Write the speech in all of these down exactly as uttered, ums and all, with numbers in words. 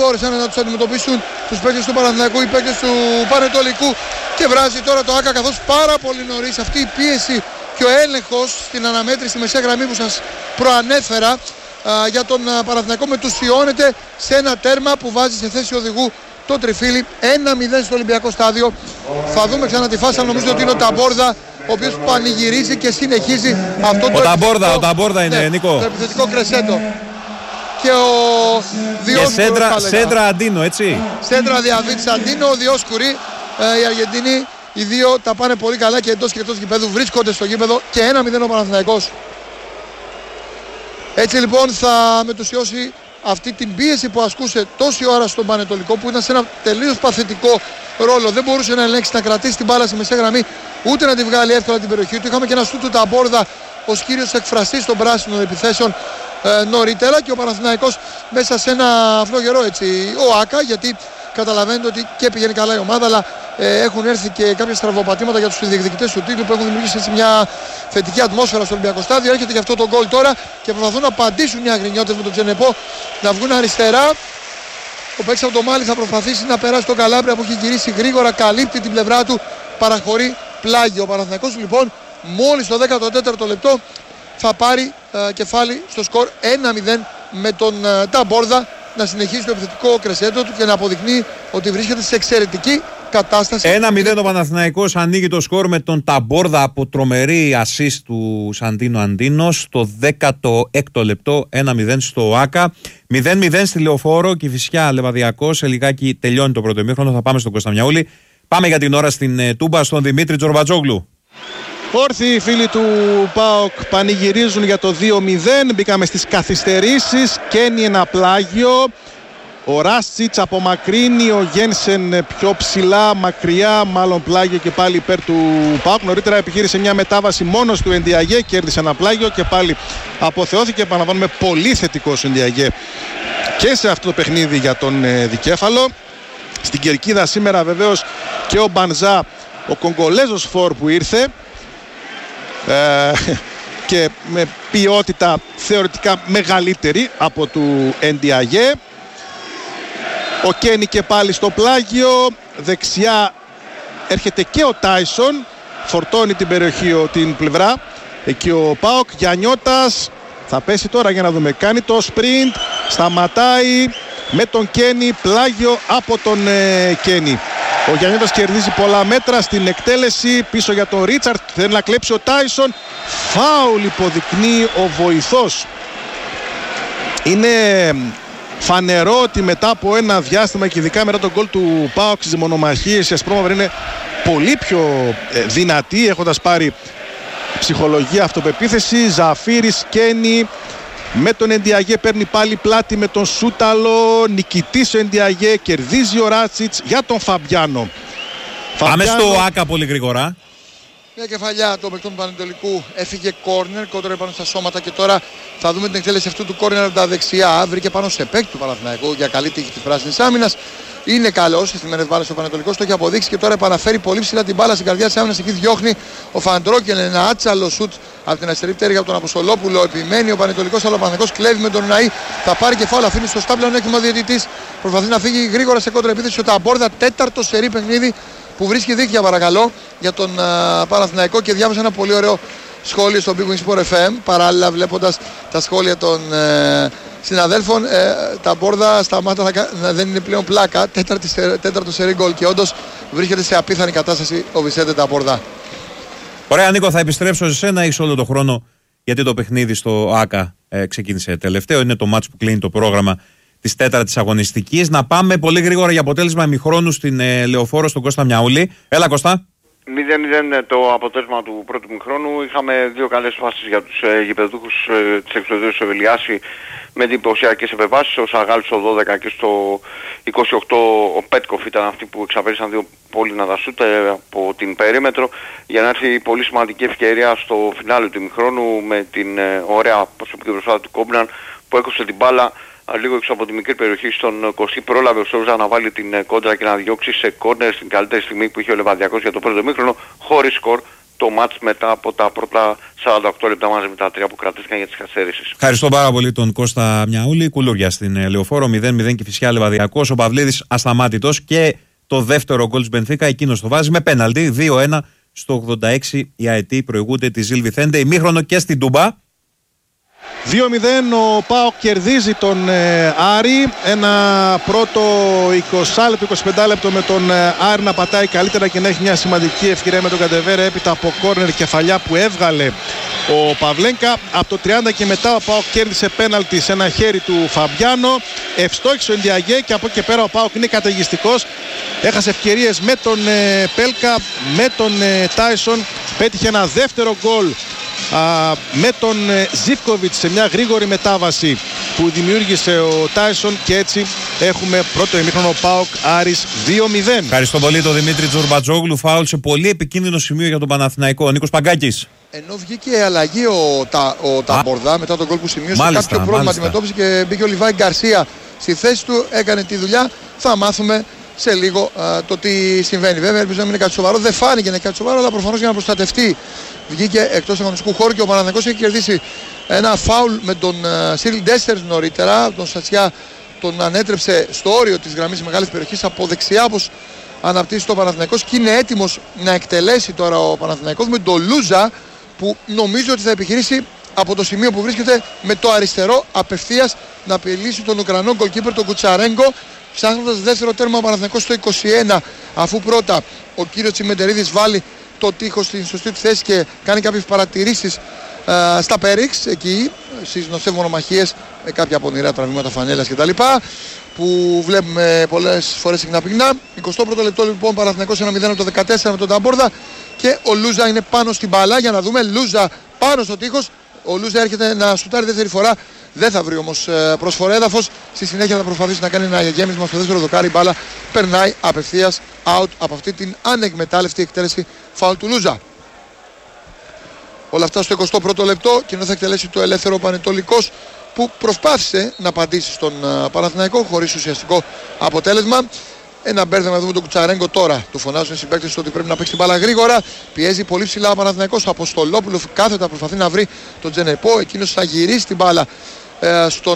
μπόρεσαν να τους αντιμετωπίσουν τους παίκτες του Παναθηναϊκού, οι παίκτες του Πανετολικού, και βράζει τώρα το ΆΚΑ, καθώς πάρα πολύ νωρίς αυτή η πίεση και ο έλεγχος στην αναμέτρηση στη μεσαία γραμμή που σας προανέφερα α, για τον α, Παναθηναϊκό μετουσιώνεται σε ένα τέρμα που βάζει σε θέση οδηγού το τριφύλι. Ένα μηδέν στο Ολυμπιακό στάδιο. Θα δούμε ξανά τη φάση, νομίζω ότι είναι ο Ταμπόρδα ο οποίος πανηγυρίζει και συνεχίζει αυτό το ο Ταμπόρδα, ο Ταμπόρδα είναι, ναι, Νίκο. Το επιθετικό κρεσέντο. Και ο Διόσκουρος. Και σέντρα, σέντρα Αντίνο, έτσι. Σέντρα Διαβίτης Αντίνο, ο Διόσκουρη, ε, οι Αργεντινοί, οι δύο τα πάνε πολύ καλά και εντός και εκτός γηπέδου βρίσκονται στο γήπεδο και ένα μηδέν ο Παναθηναϊκός. Έτσι λοιπόν θα μετουσιώσει αυτή την πίεση που ασκούσε τόση ώρα στον Πανετολικό, που ήταν σε ένα τελείως παθητικό ρόλο. Δεν μπορούσε να ελέγξει, να κρατήσει την μπάλα στη μεσαία γραμμή, ούτε να τη βγάλει εύκολα την περιοχή του. Είχαμε και ένα σούτ του Ταμπόρδα ως κύριος εκφραστής των πράσινων επιθέσεων ε, νωρίτερα, και ο Παναθηναϊκός μέσα σε ένα φλογερό έτσι ο ΆΚΑ, γιατί καταλαβαίνετε ότι και πηγαίνει καλά η ομάδα, αλλά ε, έχουν έρθει και κάποια στραβοπατήματα για τους διεκδικητές του τίτλου που έχουν δημιουργήσει έτσι μια θετική ατμόσφαιρα στο Ολυμπιακό στάδιο. Έρχεται και αυτό το γκολ τώρα και προσπαθούν να απαντήσουν οι αγρινιώτες με τον Τζενεπό, να βγουν αριστερά. Ο παίκτης από το Μάλι θα προσπαθήσει να περάσει τον Καλάμπρια που έχει γυρίσει γρήγορα, καλύπτει την πλευρά του, παραχωρεί πλάγιο. Ο Παναθηναϊκός λοιπόν μόλις το δέκατο τέταρτο λεπτό θα πάρει ε, κεφάλι στο σκορ ένα μηδέν με τον ε, Ταμπόρδα να συνεχίσει το επιθετικό κρεσέντο του και να αποδεικνύει ότι βρίσκεται σε εξαιρετική κατάσταση. ένα μηδέν ο Παναθηναϊκός ανοίγει το σκορ με τον Ταμπόρδα από τρομερή ασίστ του Σαντίνο Αντίνο στο δέκατο έκτο λεπτό. ένα μηδέν στο ΆΚΑ. μηδέν μηδέν στη Λεωφόρο, Κηφισιά Λεβαδιακός. Σε λιγάκι τελειώνει το πρώτο ημίχρονο. Θα πάμε στον Κωνσταντιαούλη. Πάμε για την ώρα στην ε, Τούμπα, στον Δημήτρη Τζορβατζόγλου. Όρθιοι οι φίλοι του ΠΑΟΚ πανηγυρίζουν για το δύο μηδέν. Μπήκαμε στις καθυστερήσεις. Καίνει ένα πλάγιο. Ο Ράστσιτς απομακρύνει, ο Γένσεν πιο ψηλά, μακριά, μάλλον πλάγιο και πάλι υπέρ του ΠΑΟΚ. Νωρίτερα επιχείρησε μια μετάβαση μόνος του Ενδιαγέ, κέρδισε ένα πλάγιο και πάλι αποθεώθηκε. Επαναλαμβάνουμε, πολύ θετικός ο Ενδιαγέ και σε αυτό το παιχνίδι για τον ε, δικέφαλο. Στην κερκίδα σήμερα βεβαίως και ο Μπανζά, ο Κογκολέζος φορ που ήρθε ε, και με ποιότητα θεωρητικά μεγαλύτερη από του Ενδιαγέ. Ο Κένι και πάλι στο πλάγιο, δεξιά έρχεται και ο Τάισον, φορτώνει την περιοχή, την πλευρά, εκεί ο ΠΑΟΚ. Γιαννιώτας θα πέσει τώρα για να δούμε, κάνει το sprint, σταματάει με τον Κένι, πλάγιο από τον ε, Κένι. Ο Γιαννιώτας κερδίζει πολλά μέτρα στην εκτέλεση, πίσω για τον Ρίτσαρτ, θέλει να κλέψει ο Τάισον, φάουλ υποδεικνύει ο βοηθός. Είναι φανερό ότι μετά από ένα διάστημα και ειδικά μετά τον γκολ του ΠΑΟΚ στις μονομαχίες η Ασπρόμαυρη είναι πολύ πιο δυνατή, έχοντας πάρει ψυχολογία, αυτοπεποίθηση. Ζαφίρης, Κένι, με τον Ενδιαγέ παίρνει πάλι πλάτη με τον Σούταλο, νικητής ο Ενδιαγέ, κερδίζει ο Ράτσιτς για τον Φαμπιάνο. Πάμε στο ΆΚΑ πολύ γρήγορα. Μια κεφαλιά του παικτών του Πανετολικού, έφυγε κόρνερ, κόντρα πάνω στα σώματα και τώρα θα δούμε την εκτέλεση αυτού του κόρνερ από τα δεξιά. Βρήκε πάνω σε παίκτη του Παναθηναϊκού για καλή τύχη της πράσινης άμυνας. Είναι καλός στις θυμμένες μπάλες ο Πανετολικός, το έχει αποδείξει και τώρα επαναφέρει πολύ ψηλά την μπάλα στην καρδιά της άμυνας. Εκεί διώχνει ο Φαντρόκελ, ένα άτσαλο σουτ από την αριστερή πτέρυγα από τον Αποστολόπουλο. Επιμένει ο Πανετολικός, αλλά ο Παναθηναϊκός κλέβει με τον Ναή. Θα πάρει κεφάλαιο, αφήνει στο στάμπλον έκθημα διαιτητής. Προσπαθεί να φύγει γρήγορα σε κόντρα επίθεση ο Ταμπόρδα, τέταρτο σερί παιχνίδι που βρίσκει δίκαια, παρακαλώ, για τον uh, Παναθηναϊκό. Και διάβασα ένα πολύ ωραίο σχόλιο στο Big Wings Sport εφ εμ, παράλληλα βλέποντας τα σχόλια των uh, συναδέλφων. Uh, τα Μπόρδα σταμάτα να, να δεν είναι πλέον πλάκα, τέταρτη, τέταρτο σερί γκολ, και όντως βρίσκεται σε απίθανη κατάσταση ο Βισέντε Ταμπόρδα. Ωραία, Νίκο, θα επιστρέψω σε σένα, έχεις όλο το χρόνο, γιατί το παιχνίδι στο ΆΚΑ ε, ξεκίνησε τελευταίο, είναι το μάτς που κλείνει το πρόγραμμα της τέταρτης αγωνιστικής. Να πάμε πολύ γρήγορα για αποτέλεσμα ημιχρόνου στην ε, Λεωφόρο στον Κώστα Μιαούλη. Έλα, Κώστα. μηδέν μηδέν το αποτέλεσμα του πρώτου ημιχρόνου. Είχαμε δύο καλές φάσεις για τους ε, γηπεδούχους ε, της εξωτερικής του Ευελιάση με εντυπωσιακές επεμβάσεις. Ο Σαγάλης στο δώδεκα και στο είκοσι οκτώ ο Πέτκοφ ήταν αυτοί που εξαπέρισαν δύο πολύ να τα σούτ από την περίμετρο για να έρθει πολύ σημαντική ευκαιρία στο φινάλε του ημιχρόνου με την ε, ωραία προσωπική προσπάθεια του Κόμπναν που έκοψε την μπάλα λίγο έξω από τη μικρή περιοχή στον Κωστή. Πρόλαβε ο Σόουζα να βάλει την κόντρα και να διώξει σε κόρνερ στην καλύτερη στιγμή που είχε ο Λεβαδιακός για το πρώτο ημίχρονο, χωρίς σκορ. το μάτς μετά από τα πρώτα σαράντα οκτώ λεπτά μαζί με τα τρία που κρατήθηκαν για τις καθυστερήσεις. Ευχαριστώ πάρα πολύ τον Κώστα Μιαούλη. Κουλούρια στην Λεωφόρο, μηδέν μηδέν και Κηφισιά Λεβαδιακός. Ο Παυλίδης ασταμάτητος και το δεύτερο γκολ της Μπενφίκα εκείνος το βάζει με πέναλτι. δύο ένα στο ογδόντα έξι οι αετοί προηγούνται τη Ζιλ Βιθέντε. Ημίχρονο και στην Τούμπα. δύο μηδέν ο ΠΑΟΚ κερδίζει τον ε, Άρη. Ένα πρώτο είκοσι λεπτό, είκοσι πέντε λεπτό με τον ε, Άρη να πατάει καλύτερα και να έχει μια σημαντική ευκαιρία με τον Καντεβέρε έπειτα από κόρνερ κεφαλιά που έβγαλε ο Παυλένκα. Από το τριάντα και μετά ο ΠΑΟΚ κέρδισε πέναλτι σε ένα χέρι του Φαμπιάνο. Ευστόχησε ο Ντιαγκέ και από εκεί και πέρα ο ΠΑΟΚ είναι καταιγιστικός. Έχασε ευκαιρίες με τον ε, Πέλκα, με τον ε, Τάισον. Πέτυχε ένα δεύτερο γκολ Α, με τον Ζίβκοβιτς σε μια γρήγορη μετάβαση που δημιούργησε ο Τάισον και έτσι έχουμε πρώτο ημίχρονο ΠΑΟΚ Άρης δύο μηδέν. Ευχαριστώ πολύ τον Δημήτρη Τζουρμπατζόγλου. Φάουλ σε πολύ επικίνδυνο σημείο για τον Παναθηναϊκό. Ο Νίκος Παγκάκης. Ενώ βγήκε αλλαγή ο, τα, ο Ταμπορδά μετά τον γκολ που σημείωσε, μάλιστα, κάποιο πρόβλημα μάλιστα. αντιμετώπισε και μπήκε ο Λιβάη Γκαρσία στη θέση του, έκανε τη δουλειά. Θα μάθουμε σε λίγο α, το τι συμβαίνει. Βέβαια, ελπίζω να μην είναι κάτι σοβαρό. Δεν φάνηκε να είναι κάτι σοβαρό, αλλά προφανώς για να προστατευτεί βγήκε εκτός αγωνιστικού χώρου και ο Παναθηναϊκός έχει κερδίσει ένα φάουλ με τον Σίριλ Ντέστερ νωρίτερα. Τον Σατσιά τον ανέτρεψε στο όριο της γραμμής μεγάλης περιοχής από δεξιά, όπως αναπτύσσει το Παναθηναϊκός και είναι έτοιμος να εκτελέσει τώρα ο Παναθηναϊκός με τον Λούζα που νομίζω ότι θα επιχειρήσει από το σημείο που βρίσκεται με το αριστερό απευθείας να απειλήσει τον Ουκρανό γκολκίπερ τον Κουτσαρέγκο, ψάχνοντας δεύτερο τέρμα ο Παναθηναϊκός στο είκοσι ένα, αφού πρώτα ο κύριος Τσιμεντερίδης βάλει το τείχος στην σωστή του θέση και κάνει κάποιες παρατηρήσεις α, στα Πέριξ εκεί στις γνωστές μονομαχίες με κάποια πονηρά τραυματία φανέλας κτλ. Που βλέπουμε πολλές φορές συχνά πυκνά. εικοστό πρώτο λεπτό λοιπόν Παναθηναϊκός ένα μηδέν από το δεκατέσσερα με τον Ταμπόρδα και ο Λούζα είναι πάνω στην μπάλα για να δούμε. Λούζα πάνω στο τείχος. Ο Λούζα έρχεται να σουτάρει δεύτερη φορά. Δεν θα βρει όμως προσφορά έδαφος. Στη συνέχεια θα προσπαθήσει να κάνει ένα γέμισμα στο δεύτερο δοκάρι. Η μπάλα περνάει απευθείας out από αυτή την ανεκμετάλλευτη εκτέλεση φάουλ του Λούζα. Όλα αυτά στο εικοστό πρώτο λεπτό και ενώ θα εκτελέσει το ελεύθερο Πανετολικός που προσπάθησε να απαντήσει στον Παναθηναϊκό χωρίς ουσιαστικό αποτέλεσμα. Ένα μπέρδεμα να δούμε τον Κουτσαρέγκο τώρα. Του φωνάζουν οι συμπαίκτες ότι πρέπει να παίξει την μπάλα γρήγορα. Πιέζει πολύ ψηλά ο Παναθηναϊκός. Ο Αποστολόπουλο κάθετα προσπαθεί να βρει τον Τζενεπό. Εκείνος θα γυρίσει την μπάλα ε, στον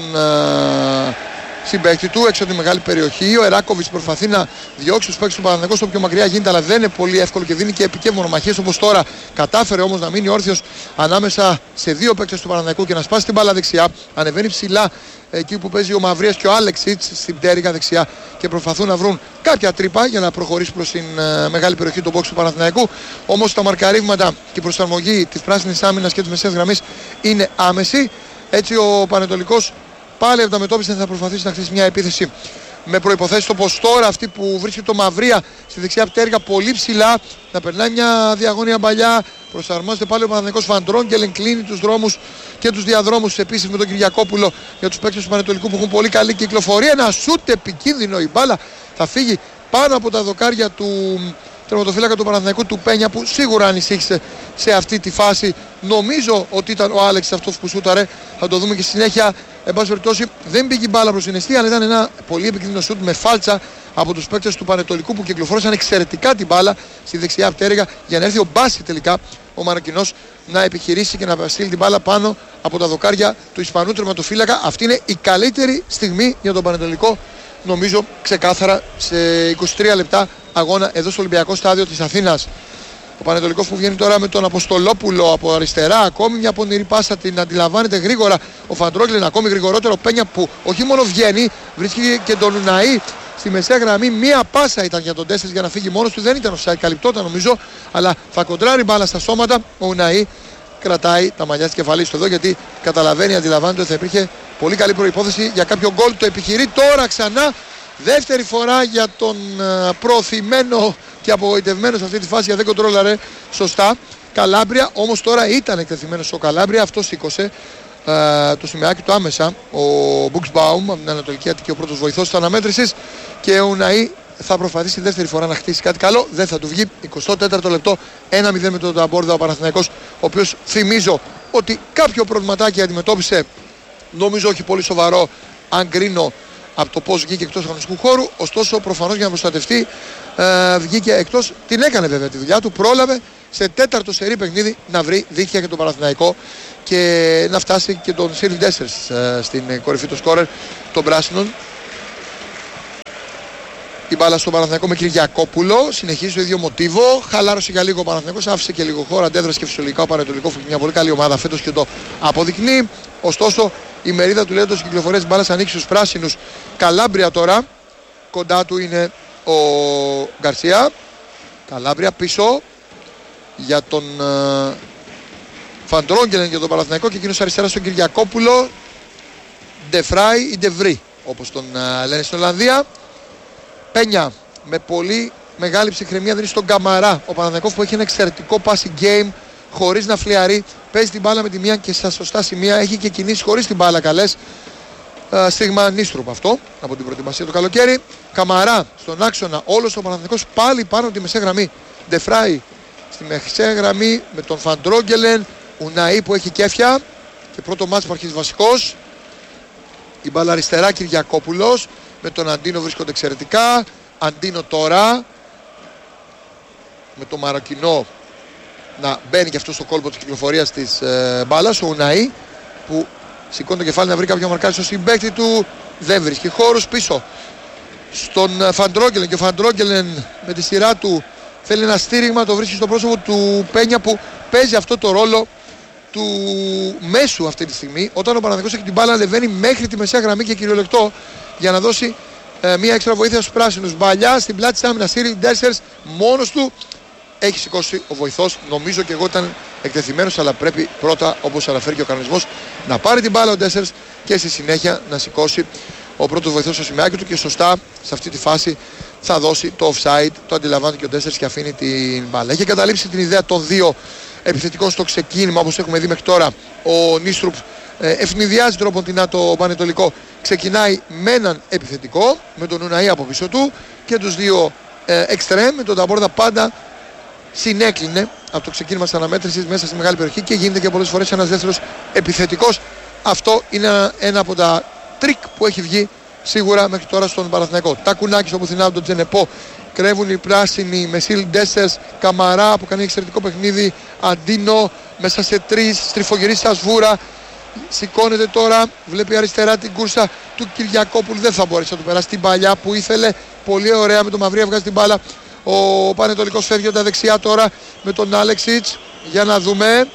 ε, συμπαίκτη του έξω από τη μεγάλη περιοχή. Ο Εράκοβιτς προσπαθεί να διώξει τους παίκτες του Παναθηναϊκού όσο πιο μακριά γίνεται, αλλά δεν είναι πολύ εύκολο και δίνει και επικέφ μονομαχίες όπως τώρα. Κατάφερε όμως να μείνει όρθιος ανάμεσα σε δύο παίκτες του Παναθηναϊκού και να σπάσει την μπάλα δεξιά. Ανεβαίνει ψηλά εκεί που παίζει ο Μαυρίας και ο Άλεξιτς στην πτέρυγα δεξιά και προσπαθούν να βρουν κάποια τρύπα για να προχωρήσει προς την uh, μεγάλη περιοχή του box του Παναθηναϊκού. Όμως τα μαρκαρίγματα και η προσαρμογή της πράσινης άμυνας και της μεσαίας γραμμής είναι άμεση. Έτσι ο Πανετολικός πάλι αντιμετώπισε θα προσπαθήσει να χτίσει μια επίθεση με προϋποθέσεις όπως τώρα αυτή που βρίσκεται το Μαυρία στη δεξιά πτέρυγα πολύ ψηλά, να περνάει μια διαγώνια παλιά. Προσαρμόζεται πάλι ο Παναθηναϊκός. Φαντρόγκελεν κλείνει τους δρόμους και τους διαδρόμους επίσης με τον Κυριακόπουλο για τους παίκτες του Πανετολικού που έχουν πολύ καλή κυκλοφορία. Ένα σούτ επικίνδυνο, η μπάλα θα φύγει πάνω από τα δοκάρια του τερματοφύλακα του Παναθηναϊκού του Πένια που σίγουρα ανησύχησε σε αυτή τη φάση. Νομίζω ότι ήταν ο Άλεξ αυτός που σούταρε, θα το δούμε και στη συνέχεια. Εν πάση περιπτώσει δεν πήγε η μπάλα προς την αιστεία, αλλά ήταν ένα πολύ επικίνδυνο σούτ με φάλτσα από τους παίκτες του Πανετολικού που κυκλοφόρησαν εξαιρετικά την μπάλα στη δεξιά πτέρυγα για να έρθει ο Μπάση τελικά ο Μαροκινός να επιχειρήσει και να στείλει την μπάλα πάνω από τα δοκάρια του Ισπανού τερματοφύλακα. Αυτή είναι η καλύτερη στιγμή για τον Πανετολικό, νομίζω ξεκάθαρα, σε είκοσι τρία λεπτά αγώνα εδώ στο Ολυμπιακό Στάδιο της Αθήνας. Ο Πανετολικός που βγαίνει τώρα με τον Αποστολόπουλο από αριστερά, ακόμη μια πονηρή πάσα, την αντιλαμβάνεται γρήγορα ο Φαντρόγκλεν, ακόμη γρηγορότερο ο Πένια που όχι μόνο βγαίνει, βρίσκει και τον Ουναή στη μεσαία γραμμή. Μία πάσα ήταν για τον Τέσσερις για να φύγει μόνος του, δεν ήταν offside, καλυπτόταν νομίζω, αλλά θα κοντράρει μπάλα στα σώματα. Ο Ουναή κρατάει τα μαλλιά της κεφαλής του εδώ γιατί καταλαβαίνει, αντιλαμβάνεται ότι θα υπήρχε πολύ καλή προϋπόθεση για κάποιο γκολ. Το επιχειρεί τώρα ξανά. Δεύτερη φορά για τον uh, προωθημένο και απογοητευμένο σε αυτή τη φάση, για δεν κοντρόλαρε σωστά Καλάμπρια. Όμως τώρα ήταν εκτεθειμένος ο Καλάμπρια, αυτό σήκωσε uh, το σημαίακι του άμεσα. Ο Μπουξμπάουμ από την Ανατολική Αττική, ο πρώτος βοηθός της αναμέτρησης, και ο Ναΐ θα προσπαθήσει δεύτερη φορά να χτίσει κάτι καλό. Δεν θα του βγει. εικοστό τέταρτο λεπτό, ένα μηδέν με τον Ταμπόρδα ο Παναθηναϊκός, ο οποίος θυμίζω ότι κάποιο προβληματάκι αντιμετώπισε, νομίζω όχι πολύ σοβαρό αν κρίνω από το πώς βγήκε εκτός αγωνιστικού χώρου. Ωστόσο προφανώς για να προστατευτεί ε, βγήκε εκτός. Την έκανε βέβαια τη δουλειά του, πρόλαβε σε τέταρτο σερί παιχνίδι να βρει δίκαια για τον Παναθηναϊκό και να φτάσει και τον Σίριλ Ντέσσερς στην κορυφή του σκόρερ των πράσινων. Η μπάλα στον Παναθηναϊκό με Κυριακόπουλο. Συνεχίζει το ίδιο μοτίβο. Χαλάρωσε για λίγο ο Παναθηναϊκός. Άφησε και λίγο χώρο. Αντέδρασε και φυσιολογικά ο Πανετολικός που έχει μια πολύ καλή ομάδα φέτος και το αποδεικνύει. Ωστόσο η μερίδα του Λέντος κυκλοφορία της μπάλας ανοίξει στους πράσινους. Καλάμπρια τώρα. Κοντά του είναι ο Γκαρσία. Καλάμπρια πίσω για τον Φαντρόγγελεν και τον Παναθηναϊκό και εκείνος αριστερά στον Κυριακόπουλο. Ντεφράι ή Ντεβρί όπως τον uh, λένε στην Ολλανδία. Πένια με πολύ μεγάλη ψυχραιμία δίνει στον Καμαρά. Ο Παναθηναϊκός που έχει ένα εξαιρετικό passing game χωρίς να φλιαρεί. Παίζει την μπάλα με τη μία και στα σωστά σημεία. Έχει και κινήσει χωρίς την μπάλα καλές. Uh, στίγμα Νίστρουπ αυτό από την προετοιμασία του καλοκαίρι. Καμαρά στον άξονα. Όλος ο Παναθηναϊκός πάλι πάνω από τη μεσαία γραμμή. Ντεφράι στη μεσαία γραμμή με τον Φαντρόγγελεν. Ουναή που έχει κέφια και πρώτο μάτς που αρχίζει βασικός. Η μπάλα αριστερά Κυριακόπουλος με τον Αντίνο βρίσκονται εξαιρετικά. Αντίνο τώρα με τον Μαροκινό να μπαίνει και αυτό στο κόλπο της κυκλοφορίας της ε, μπάλας. Ο Ουναή που σηκώνει το κεφάλι να βρει κάποιο μαρκάρι στο συμπαίκτη του. Δεν βρίσκει χώρους πίσω στον Φαντρόγγελεν και ο Φαντρόγγελεν με τη σειρά του θέλει ένα στήριγμα, το βρίσκει στο πρόσωπο του Πένια που παίζει αυτό το ρόλο του μέσου αυτή τη στιγμή. Όταν ο Παναθηναϊκός έχει την μπάλα ανεβαίνει μέχρι τη μεσαία γραμμή και κυριολεκτό για να δώσει ε, μια έξτρα βοήθεια στους πράσινους. Μπαλιά στην πλάτη της άμυνας, Σίριλ Ντέσσερς μόνος του έχει σηκώσει ο βοηθός. Νομίζω και εγώ ήταν εκτεθειμένος, αλλά πρέπει πρώτα, όπως αναφέρει και ο κανονισμός, να πάρει την μπάλα ο Ντέσσερς και στη συνέχεια να σηκώσει ο πρώτος βοηθός στο σημαίακι του και σωστά σε αυτή τη φάση θα δώσει το offside. Το αντιλαμβάνεται και ο Ντέσσερς και αφήνει την μπάλα. Έχει καταλήψει την ιδέα των δύο επιθετικών στο ξεκίνημα, όπως έχουμε δει μέχρι τώρα. Ο Νίστρουπ ε, ευνηδιάζει τροποντινά το Πανετολικό. Ξεκινάει με έναν επιθετικό, με τον Ουναή από πίσω του και τους δύο εξτρέμ, με τον Ταμπόρδα πάντα συνέκλεινε από το ξεκίνημα της αναμέτρησης μέσα στη μεγάλη περιοχή και γίνεται και πολλές φορές ένας δεύτερος επιθετικός. Αυτό είναι ένα, ένα από τα τρίκ που έχει βγει σίγουρα μέχρι τώρα στον Παναθηναϊκό. Τακουνάκης όπου θυνάβει τον Τζενεπό. Κρεύουν οι πράσινοι με Σίριλ Ντέσσερς, Καμαρά που κάνει εξαιρετικό παιχνίδι, Αντίνο μέσα σε τρεις, στριφογυρίζει στα σβούρα. Σηκώνεται τώρα, βλέπει αριστερά την κούρσα του Κυριακόπουλου. Δεν θα μπορέσει να του περάσει την παλιά που ήθελε. Πολύ ωραία με τον Μαυρία βγάζει την μπάλα. Ο Πανετολικός φεύγει από τα δεξιά τώρα με τον Άλεξιτς. Για να δούμε.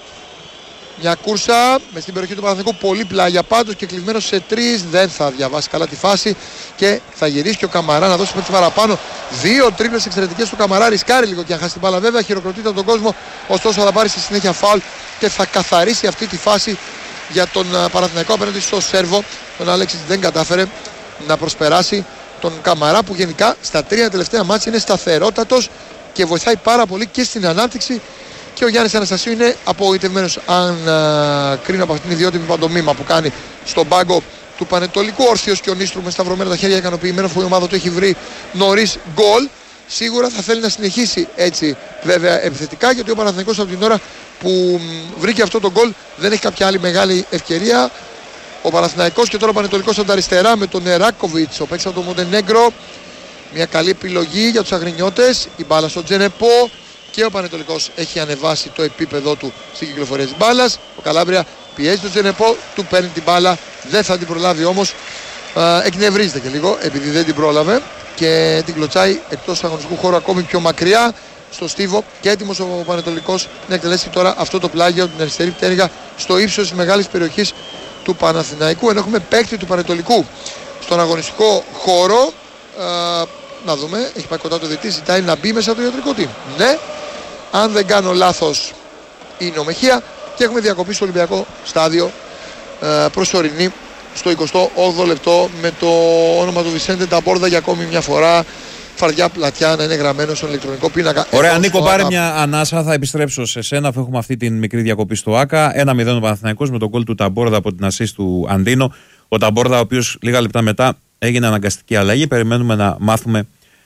Μια κούρσα με στην περιοχή του Παναθηναϊκού. Πολύ πλάγια πάντως και κλεισμένος σε τρεις. Δεν θα διαβάσει καλά τη φάση και θα γυρίσει και ο Καμαρά να δώσει παίξει παραπάνω. Δύο τρίπλες εξαιρετικές του Καμαρά. Ρισκάρει λίγο και αν χάσει την μπάλα βέβαια. Χειροκροτείται από τον κόσμο. Ωστόσο θα πάρει στη συνέχεια φάουλ και θα καθαρίσει αυτή τη φάση για τον Παναθηναϊκό απέναντι στο Σέρβο. Τον Άλεξιτς δεν κατάφερε να προσπεράσει τον Καμαρά που γενικά στα τρία τελευταία μάτια είναι σταθερότατος και βοηθάει πάρα πολύ και στην ανάπτυξη. Και ο Γιάννης Αναστασίου είναι απογοητευμένος αν α, κρίνω από αυτήν την ιδιότιμη παντομήμα που κάνει στον πάγκο του Πανετολικού. Όρθιος και ο Νίστρου με σταυρωμένα τα χέρια, ικανοποιημένο που η ομάδα του έχει βρει νωρίς γκολ. Σίγουρα θα θέλει να συνεχίσει έτσι βέβαια επιθετικά, γιατί ο Παναθηναϊκός από την ώρα που βρήκε αυτό το γκολ δεν έχει κάποια άλλη μεγάλη ευκαιρία. Ο Παναθηναϊκός και τώρα ο Πανετολικός από τα αριστερά με τον Εράκοβιτς, ο παίκτης από το Μοντενέγκρο. Μια καλή επιλογή για τους αγρινιώτες. Η μπάλα στον Τζενεπό. Και ο Πανετολικός έχει ανεβάσει το επίπεδο του στην κυκλοφορία της μπάλας. Ο Καλάμπρια πιέζει τον Τζενεπό, του παίρνει την μπάλα, δεν θα την προλάβει όμως. Ε, εκνευρίζεται και λίγο επειδή δεν την πρόλαβε και την κλωτσάει εκτός αγωνιστικού χώρου ακόμη πιο μακριά στο στίβο και έτοιμος ο Πανετολικός να εκτελέσει τώρα αυτό το πλάγιο, την αριστερή πτέρυγα στο ύψος της μεγάλης περιοχής του Παναθηναϊκού. Ενώ έχουμε παίκτη του Πανετολικού στον αγωνιστικό χώρο. Ε, να δούμε, έχει πάει κοντά το διαιτητή, ζητάει να μπει μέσα το ιατρικό team. Ναι, αν δεν κάνω λάθος είναι ο Μεχία και έχουμε διακοπή στο Ολυμπιακό στάδιο ε, προσωρινή στο εικοστό όγδοο λεπτό με το όνομα του Βισέντε Ταμπόρδα για ακόμη μια φορά. Φαρδιά πλατιά να είναι γραμμένο στον ηλεκτρονικό πίνακα. Ωραία, Νίκο, πάρε μια ανάσα. Θα επιστρέψω σε σένα αφού έχουμε αυτή την μικρή διακοπή στο ΆΚΑ. ένα μηδέν ο Παναθηναϊκός με τον γκολ του Ταμπόρδα από την ασίστ του Αντίνο. Ο Ταμπόρδα, ο οποίος λίγα λεπτά μετά έγινε αναγκαστική αλλαγή. Περιμένουμε να μάθουμε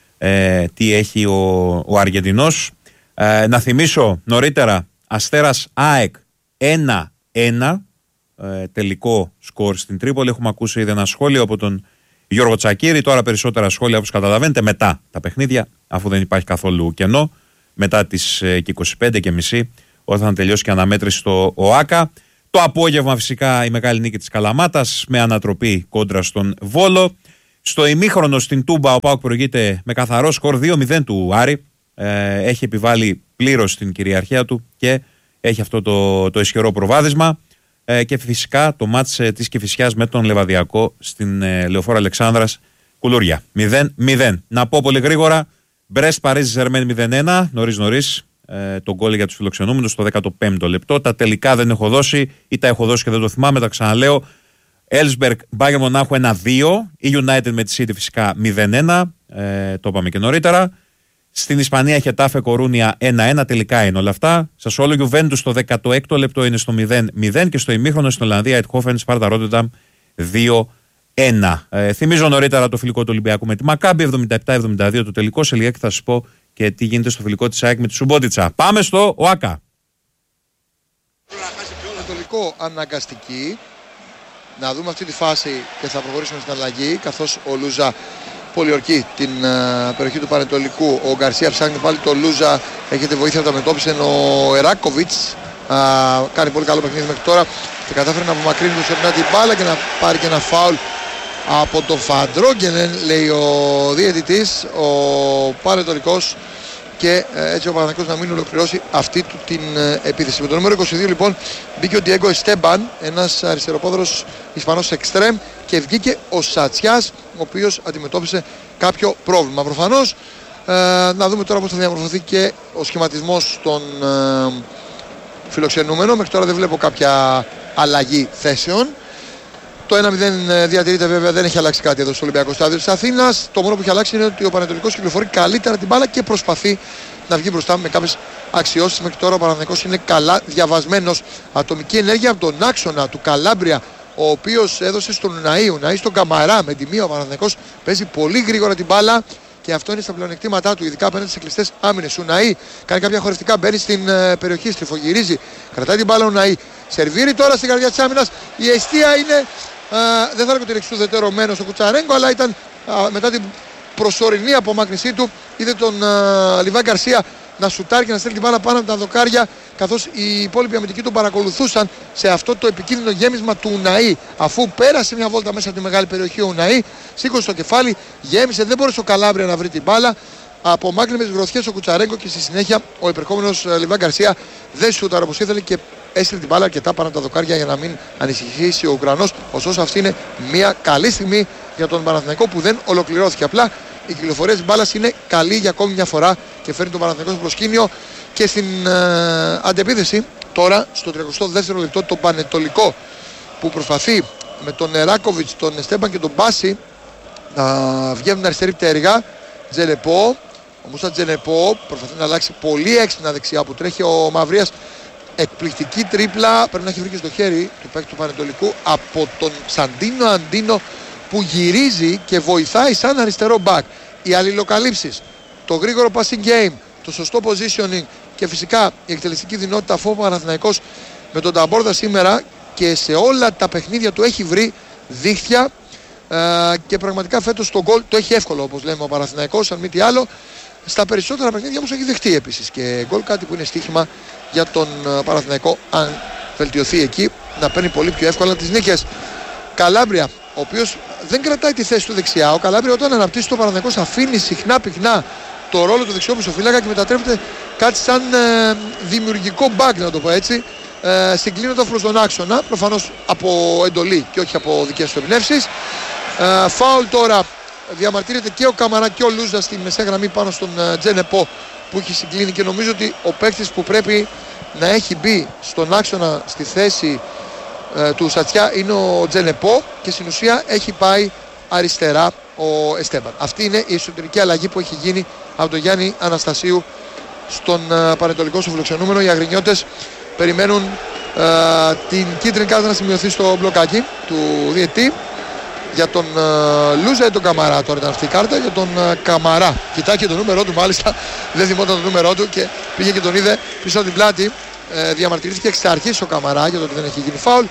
ε, τι έχει ο, ο Αργεντινός. Ε, να θυμίσω νωρίτερα, Αστέρας ΑΕΚ ένα ένα, ε, τελικό σκορ στην Τρίπολη. Έχουμε ακούσει ήδη ένα σχόλιο από τον Γιώργο Τσακίρη. Τώρα περισσότερα σχόλια όπως καταλαβαίνετε μετά τα παιχνίδια, αφού δεν υπάρχει καθόλου κενό. μετά τις είκοσι πέντε και μισή όταν θα τελειώσει και αναμέτρηση στο ΟΑΚΑ. Το απόγευμα φυσικά η μεγάλη νίκη της Καλαμάτας με ανατροπή κόντρα στον Βόλο. Στο ημίχρονο στην Τούμπα ο ΠΑΟΚ προηγείται με καθαρό σκορ δύο μηδέν του Άρη. Ε, έχει επιβάλει πλήρως την κυριαρχία του και έχει αυτό το, το ισχυρό προβάδισμα. Ε, και φυσικά το μάτς ε, της Κηφισιάς με τον Λεβαδιακό στην ε, Λεωφόρο Αλεξάνδρας κουλούρια. μηδέν μηδέν. Να πω πολύ γρήγορα, Μπρέστ Παρίζι Ζερμέν μηδέν ένα, νωρίς νωρίς. Ε, τον γκολ για τους φιλοξενούμενους στο δέκατο πέμπτο λεπτό. Τα τελικά δεν έχω δώσει ή τα έχω δώσει και δεν το θυμάμαι, τα ξαναλέω. Έλσμπεργκ Μπάγερν Μονάχου ένα δύο, η United με τη City φυσικά μηδέν ένα, ε, το είπαμε και νωρίτερα. Στην Ισπανία Χετάφε Κορούνια ένα ένα, τελικά είναι όλα αυτά. Σασουόλο Γιουβέντους στο δέκατο έκτο λεπτό είναι στο μηδέν μηδέν και στο ημίχρονο στην Ολλανδία Αιτχόφεν Σπάρτα Ρότερνταμ δύο ένα. Ε, θυμίζω νωρίτερα το φιλικό του Ολυμπιακού με τη Μακάμπι εβδομήντα επτά εβδομήντα δύο το τελικό. Σε λιγάκι θα σας πω και τι γίνεται στο φιλικό της ΑΕΚ με τη Σουμπότιτσα. Πάμε στο ΟΑΚΑ. Ανατολικό αναγκαστική. Να δούμε αυτή τη φάση και θα προχωρήσουμε στην αλλαγή, καθώς ο Λούζα πολιορκεί την uh, περιοχή του Πανετολικού. Ο Γκαρσία ψάχνει πάλι το Λούζα, έχετε βοήθεια από τα μετώπισε ο Εράκοβιτς. Uh, κάνει πολύ καλό παιχνίδι μέχρι τώρα και κατάφερε να απομακρύνει το σερνά την μπάλα και να πάρει και ένα φάουλ από τον Φαντρόγκενεν, λέει ο διαιτητής, ο Πανετολικός, και έτσι ο Παναθηναϊκός να μην ολοκληρώσει αυτή του την επίθεση. Με το νούμερο είκοσι δύο λοιπόν μπήκε ο Ντιέγκο Εστέμπαν, ένας αριστεροπόδρος Ισπανός εξτρέμ, και βγήκε ο Σατσιάς, ο οποίος αντιμετώπισε κάποιο πρόβλημα. Προφανώς ε, να δούμε τώρα πώς θα διαμορφωθεί και ο σχηματισμός των ε, φιλοξενούμενων. Μέχρι τώρα δεν βλέπω κάποια αλλαγή θέσεων. Το ένα μηδέν διατηρείται, βέβαια, δεν έχει αλλάξει κάτι εδώ στο Ολυμπιακό Στάδιο της Αθήνας. Το μόνο που έχει αλλάξει είναι ότι ο Πανετολικός κυκλοφορεί καλύτερα την μπάλα και προσπαθεί να βγει μπροστά με κάποιες αξιώσεις. Μέχρι τώρα ο Παναθηναϊκός είναι καλά διαβασμένος. Ατομική ενέργεια από τον άξονα του Καλάμπρια, ο οποίος έδωσε στον Ουναή, Ουναή στον Καμαρά. Με τη μία ο Παναθηναϊκός παίζει πολύ γρήγορα την μπάλα και αυτό είναι στα πλεονεκτήματά του, ειδικά απέναντι σε κλειστές άμυνες. Ουναή κάνει κάποια χορευτικά, μπαίνει στην ε, περιοχή, στριφογυρίζει, κρατάει την μπάλα Ουναή. Σερβίρει τώρα στην καρδιά της άμυνας. Η εστία είναι. Uh, δεν θα έλεγα ότι είναι εξουδετερωμένο στο Κουτσαρέγκο, αλλά ήταν uh, μετά την προσωρινή απομάκρυνσή του. Είδε τον uh, Λιβά Γκαρσία να σουτάρει και να στέλνει την μπάλα πάνω από τα δοκάρια, καθώς οι υπόλοιποι αμυντικοί τον παρακολουθούσαν σε αυτό το επικίνδυνο γέμισμα του Ουναή. Αφού πέρασε μια βόλτα μέσα από τη μεγάλη περιοχή ο Ουναή, σήκωσε το κεφάλι, γέμισε, δεν μπορούσε ο Καλάμπρια να βρει την μπάλα. Απομάκρυνε με τις γροθιές ο Κουτσαρέγκο και στη συνέχεια ο υπερχόμενος uh, Λιβά Γκαρσία δεν σούταρε όπως ήθελε και έστειλε την μπάλα αρκετά πάνω από τα δοκάρια για να μην ανησυχήσει ο Ουκρανός. Ωστόσο, αυτή είναι μια καλή στιγμή για τον Παναθηναϊκό που δεν ολοκληρώθηκε. Απλά η κυκλοφορία της μπάλας είναι καλή για ακόμη μια φορά και φέρνει τον Παναθηναϊκό στο προσκήνιο. Και στην ε, αντεπίθεση, τώρα στο τριαντά δεύτερο λεπτό, το Πανετολικό που προσπαθεί με τον Εράκοβιτς, τον Εστέμπαν και τον Μπάση να βγαίνουν αριστερή πτέρυγα. Τζελεπό, ο Μούσα Τζελεπό προσπαθεί να αλλάξει πολύ έξυπνα δεξιά που τρέχει ο Μαυρίας. Εκπληκτική τρίπλα, πρέπει να έχει βρει και στο χέρι του παίκτη του Πανετολικού από τον Σαντίνο Αντίνο, που γυρίζει και βοηθάει σαν αριστερό μπακ. Οι αλληλοκαλύψεις, το γρήγορο passing game, το σωστό positioning και φυσικά η εκτελεστική δυνότητα, αφού ο Παναθηναϊκός με τον Ταμπόρδα σήμερα και σε όλα τα παιχνίδια του έχει βρει δίχτυα ε, και πραγματικά φέτος το γκολ το έχει εύκολο, όπως λέμε, ο Παναθηναϊκός, αν μη τι άλλο. Στα περισσότερα παιχνίδια όμως έχει δεχτεί επίσης και γκολ, κάτι που είναι στοίχημα για τον Παναθηναϊκό, αν βελτιωθεί εκεί, να παίρνει πολύ πιο εύκολα τις νίκες. Καλάμπρια, ο οποίος δεν κρατάει τη θέση του δεξιά. Ο Καλάμπρια όταν αναπτύσσει το Παναθηναϊκός αφήνει συχνά πυκνά το ρόλο του δεξιού μεσοφύλακα και μετατρέπεται κάτι σαν ε, δημιουργικό μπακ, να το πω έτσι, ε, συγκλίνοντας προς τον άξονα, προφανώς από εντολή και όχι από δικές του εμπνεύσεις. Ε, φάουλ τώρα, διαμαρτύρεται και ο Καμαρά και ο Λούζα στη μεσαία γραμμή πάνω στον uh, Τζενεπό που έχει συγκλίνει, και νομίζω ότι ο παίκτης που πρέπει να έχει μπει στον άξονα στη θέση uh, του Σατσιά είναι ο Τζενεπό και στην ουσία έχει πάει αριστερά ο Εστέμπαν. Αυτή είναι η εσωτερική αλλαγή που έχει γίνει από τον Γιάννη Αναστασίου στον uh, Πανετολικό στο φιλοξενούμενο. Οι αγρινιώτες περιμένουν uh, την κίτρινη κάρτα να σημειωθεί στο μπλοκάκι του διαιτή. Για τον uh, Λούζα ή τον Καμαρά τώρα ήταν αυτή η κάρτα, για τον uh, Καμαρά. Κοιτάει και το νούμερό του, μάλιστα δεν θυμόταν το νούμερό του και πήγε και τον είδε πίσω από την πλάτη. Ε, διαμαρτυρήθηκε εξ αρχής ο Καμαρά για το ότι δεν έχει γίνει φάουλ.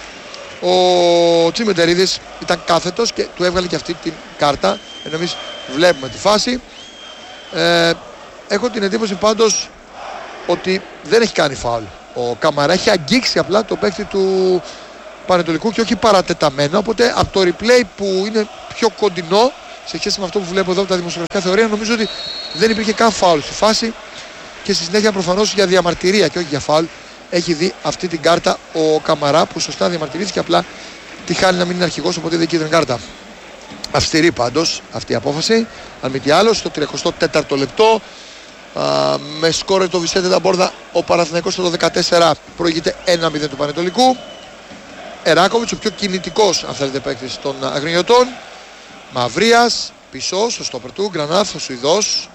Ο Τσιμεντερίδης ήταν κάθετος και του έβγαλε και αυτή την κάρτα, ενώ εμείς βλέπουμε τη φάση. Ε, έχω την εντύπωση πάντως ότι δεν έχει κάνει φάουλ. Ο Καμαρά έχει αγγίξει απλά το παίκτη του Πανετολικού και όχι παρατεταμένο. Οπότε από το replay που είναι πιο κοντινό σε σχέση με αυτό που βλέπω εδώ από τα δημοσιογραφικά θεωρία, νομίζω ότι δεν υπήρχε καν φάουλ στη φάση και στη συνέχεια προφανώς για διαμαρτυρία και όχι για φάουλ έχει δει αυτή την κάρτα ο Καμαρά που σωστά διαμαρτυρήθηκε, απλά τη χάνει να μην είναι αρχηγός, οπότε είδε κίτρινη κάρτα. Αυστηρή πάντως αυτή η απόφαση. Αν μη τι άλλο, στο τριάντα τέταρτο λεπτό α, με σκόρε το Βισέντε Νταμπόρδα ο Παναθηναϊκός στο δεκατέσσερα προηγείται ένα μηδέν του Πανετολικού. Εράκοβιτς, ο πιο κινητικός αν θέλετε παίκτης των Αγρινιωτών. Μαυρίας πίσω στο στόπερ του, Γκρανάθ ο Σουηδός.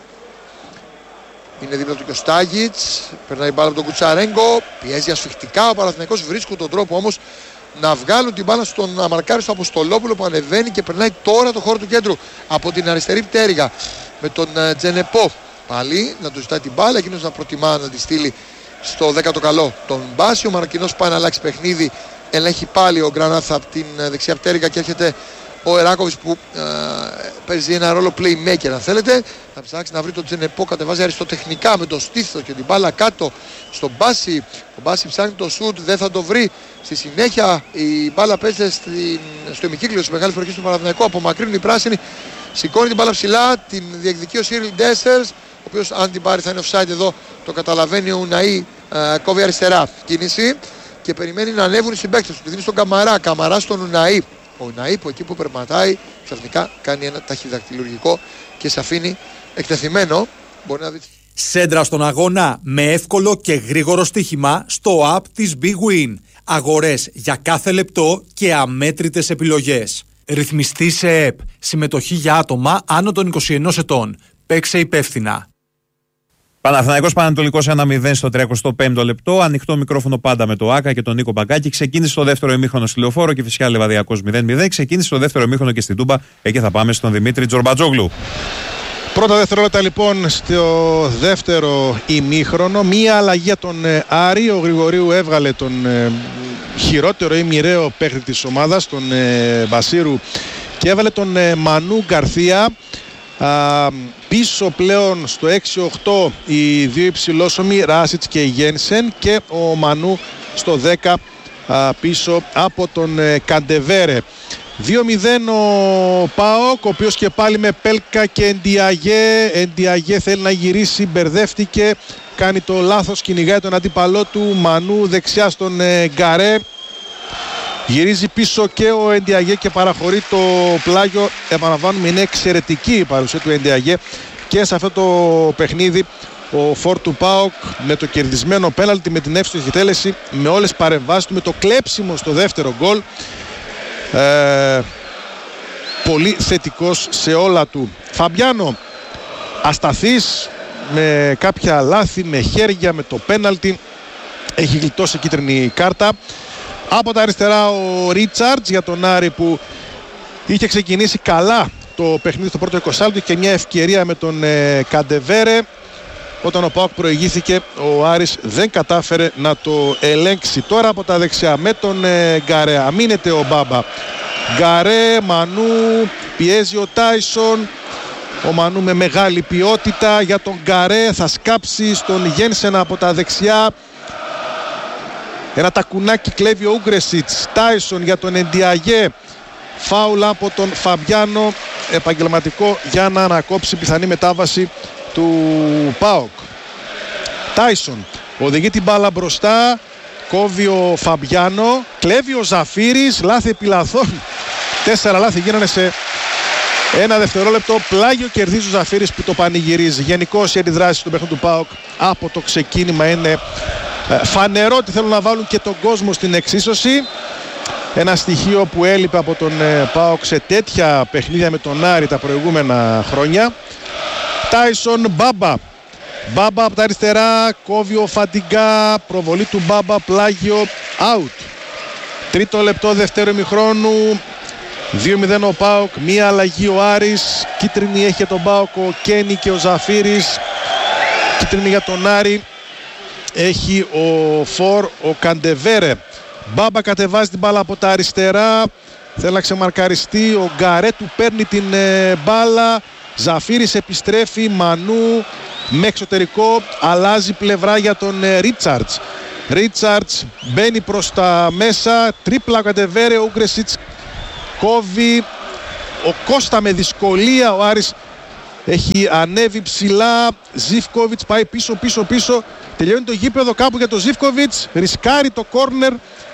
Είναι δίπλα του και ο Στάγιτς, περνάει μπάλα από τον Κουτσαρέγκο, πιέζει ασφιχτικά ο Παναθηναϊκός, βρίσκουν τον τρόπο όμως να βγάλουν την μπάλα στον αμαρκάρι στο Αποστολόπουλο που ανεβαίνει και περνάει τώρα το χώρο του κέντρου από την αριστερή πτέρυγα με τον Τζενεπό. Πάλι να του ζητάει την μπάλα, εκείνος να προτιμά να τη στείλει στο δέκατο καλό τον Μπάση. Ο Μαροκινός πάει να αλλάξει παιχνίδι, ελέγχει πάλι ο Γκρανάθ από την δεξιά πτέρυγα και έρχεται ο Εράκοβιτς που ε, παίζει ένα ρόλο playmaker αν θέλετε. Θα ψάξει να βρει τον Τζενεπό, κατεβάζει αριστοτεχνικά με το στήθο και την μπάλα κάτω στον Μπάση. Ο Μπάση ψάχνει το σουτ, δεν θα το βρει. Στη συνέχεια η μπάλα παίζεται στην, στο ημικύκλιο της μεγάλης περιοχής του Παναθηναϊκού. Απομακρύνουν οι πράσινοι, σηκώνει την μπάλα ψηλά, την διεκδικεί ο Σίριλ Ντέσσερς, ο οποίος αν την πάρει θα είναι offside εδώ, το καταλαβαίνει ο Ουναή, ε, κόβει αριστερά κίνηση και περιμένει να ανέβουν οι συμπαίκτες του. Τη δίνει στον Καμαρά, Καμαρά στον Ουναή. Ο Ουναή που εκεί που περπατάει ξαφνικά κάνει ένα ταχυδακτηλουργικό και σε αφήνει εκτεθειμένο. Μπορεί να δείτε. Σέντρα στον αγώνα με εύκολο και γρήγορο στοίχημα στο app της Big Win. Αγορές για κάθε λεπτό και αμέτρητες επιλογές. Ρυθμιστή σε ΕΠ. Συμμετοχή για άτομα άνω των είκοσι ενός ετών. Παίξε υπεύθυνα. Παναθηναϊκός Πανετολικός ένα μηδέν στο τριακοστό πέμπτο λεπτό. Ανοιχτό μικρόφωνο πάντα με το Άκα και τον Νίκο Μπαγκάκη. Ξεκίνησε το δεύτερο ημίχρονο στη Λεωφόρο και φυσικά Λεβαδιακός μηδέν μηδέν. Ξεκίνησε το δεύτερο ημίχρονο και στην Τούμπα. Εκεί θα πάμε στον Δημήτρη Τζορμπατζόγλου. Πρώτα δευτερόλεπτα λοιπόν στο δεύτερο ημίχρονο. Μία αλλαγή για τον Άρη. Ο Γρηγορίου έβγαλε τον ε, χειρότερο ή μοιραίο παίχτη της ομάδας, τον ε, Μπασίρου, και έβαλε τον ε, Μανού Γκαρθία. Α, πίσω πλέον στο έξι οκτώ οι δύο υψηλόσωμοι, Ράσιτς και Γένσεν, και ο Μανού στο δέκα α, πίσω από τον ε, Καντεβέρε. δύο μηδέν ο ΠΑΟΚ, ο οποίος και πάλι με Πέλκα και Εντιαγέ. Εντιαγέ θέλει να γυρίσει, μπερδεύτηκε, κάνει το λάθος, κυνηγάει τον αντίπαλό του. Μανού δεξιά στον ε, Γκαρέ. Γυρίζει πίσω και ο Εντιαγέ και παραχωρεί το πλάγιο. Επαναλαμβάνουμε, είναι εξαιρετική η παρουσία του Εντιαγέ και σε αυτό το παιχνίδι ο φορ του ΠΑΟΚ με το κερδισμένο πέναλτι, με την εύστοχη τέλεση, με όλες τις παρεμβάσεις του, με το κλέψιμο στο δεύτερο γκολ. Ε, πολύ θετικός σε όλα του. Φαμπιάνο ασταθής, με κάποια λάθη, με χέρια, με το πέναλτι, έχει γλιτώσει κίτρινη κάρτα. Από τα αριστερά ο Ρίτσαρτς για τον Άρη, που είχε ξεκινήσει καλά το παιχνίδι στο πρώτο είκοσι λεπτό και μια ευκαιρία με τον ε, Καντεβέρε. Όταν ο ΠΑΟΚ προηγήθηκε, ο Άρης δεν κατάφερε να το ελέγξει. Τώρα από τα δεξιά με τον ε, Γκαρέ. Αμήνεται ο Μπάμπα. Γκαρέ, Μανού, πιέζει ο Τάισον. Ο Μανού με μεγάλη ποιότητα για τον Γκαρέ. Θα σκάψει στον Γένσεν από τα δεξιά. Ένα τακουνάκι κλέβει ο Ούγκρεσιτς. Τάισον για τον Εντιαγέ. Φάουλ από τον Φαμπιάνο. Επαγγελματικό για να ανακόψει πιθανή μετάβαση του ΠΑΟΚ. Τάισον οδηγεί την μπάλα μπροστά. Κόβει ο Φαμπιάνο. Κλέβει ο Ζαφύρης. Λάθη επί λαθών. Τέσσερα λάθη γίνανε σε ένα δευτερόλεπτο. Πλάγιο κερδίζει ο Ζαφύρης που το πανηγυρίζει. Γενικώς οι αντιδράσεις του παιχνιδιού του ΠΑΟΚ από το ξεκίνημα είναι φανερό ότι θέλουν να βάλουν και τον κόσμο στην εξίσωση. Ένα στοιχείο που έλειπε από τον ΠΑΟΚ σε τέτοια παιχνίδια με τον Άρη τα προηγούμενα χρόνια. Τάισον, Μπάμπα. Μπάμπα από τα αριστερά, κόβει ο Φαντιγκά, προβολή του Μπάμπα, πλάγιο, out. Τρίτο λεπτό δεύτερου ημιχρόνου, δύο μηδέν ο ΠΑΟΚ, μία αλλαγή ο Άρης, κίτρινη έχει τον ΠΑΟΚ ο Κένι και ο Ζαφύρης, κίτρινη για τον Άρη έχει ο Φορ, ο Καντεβέρε. Μπάμπα κατεβάζει την μπάλα από τα αριστερά, θέλει να ξεμαρκαριστεί, ο Γκαρέ του παίρνει την ε, μπάλα. Ζαφύρης επιστρέφει, Μανού, με εξωτερικό, αλλάζει πλευρά για τον Ρίτσαρτς. Ρίτσαρτς μπαίνει προς τα μέσα, τρίπλα κατεβαίνει ο Ούγκρεσιτς, κόβει ο Κώστα με δυσκολία, ο Άρης έχει ανέβει ψηλά, Ζίβκοβιτς πάει πίσω πίσω πίσω, τελειώνει το γήπεδο κάπου για τον Ζίβκοβιτς, ρισκάρει το κόρνερ,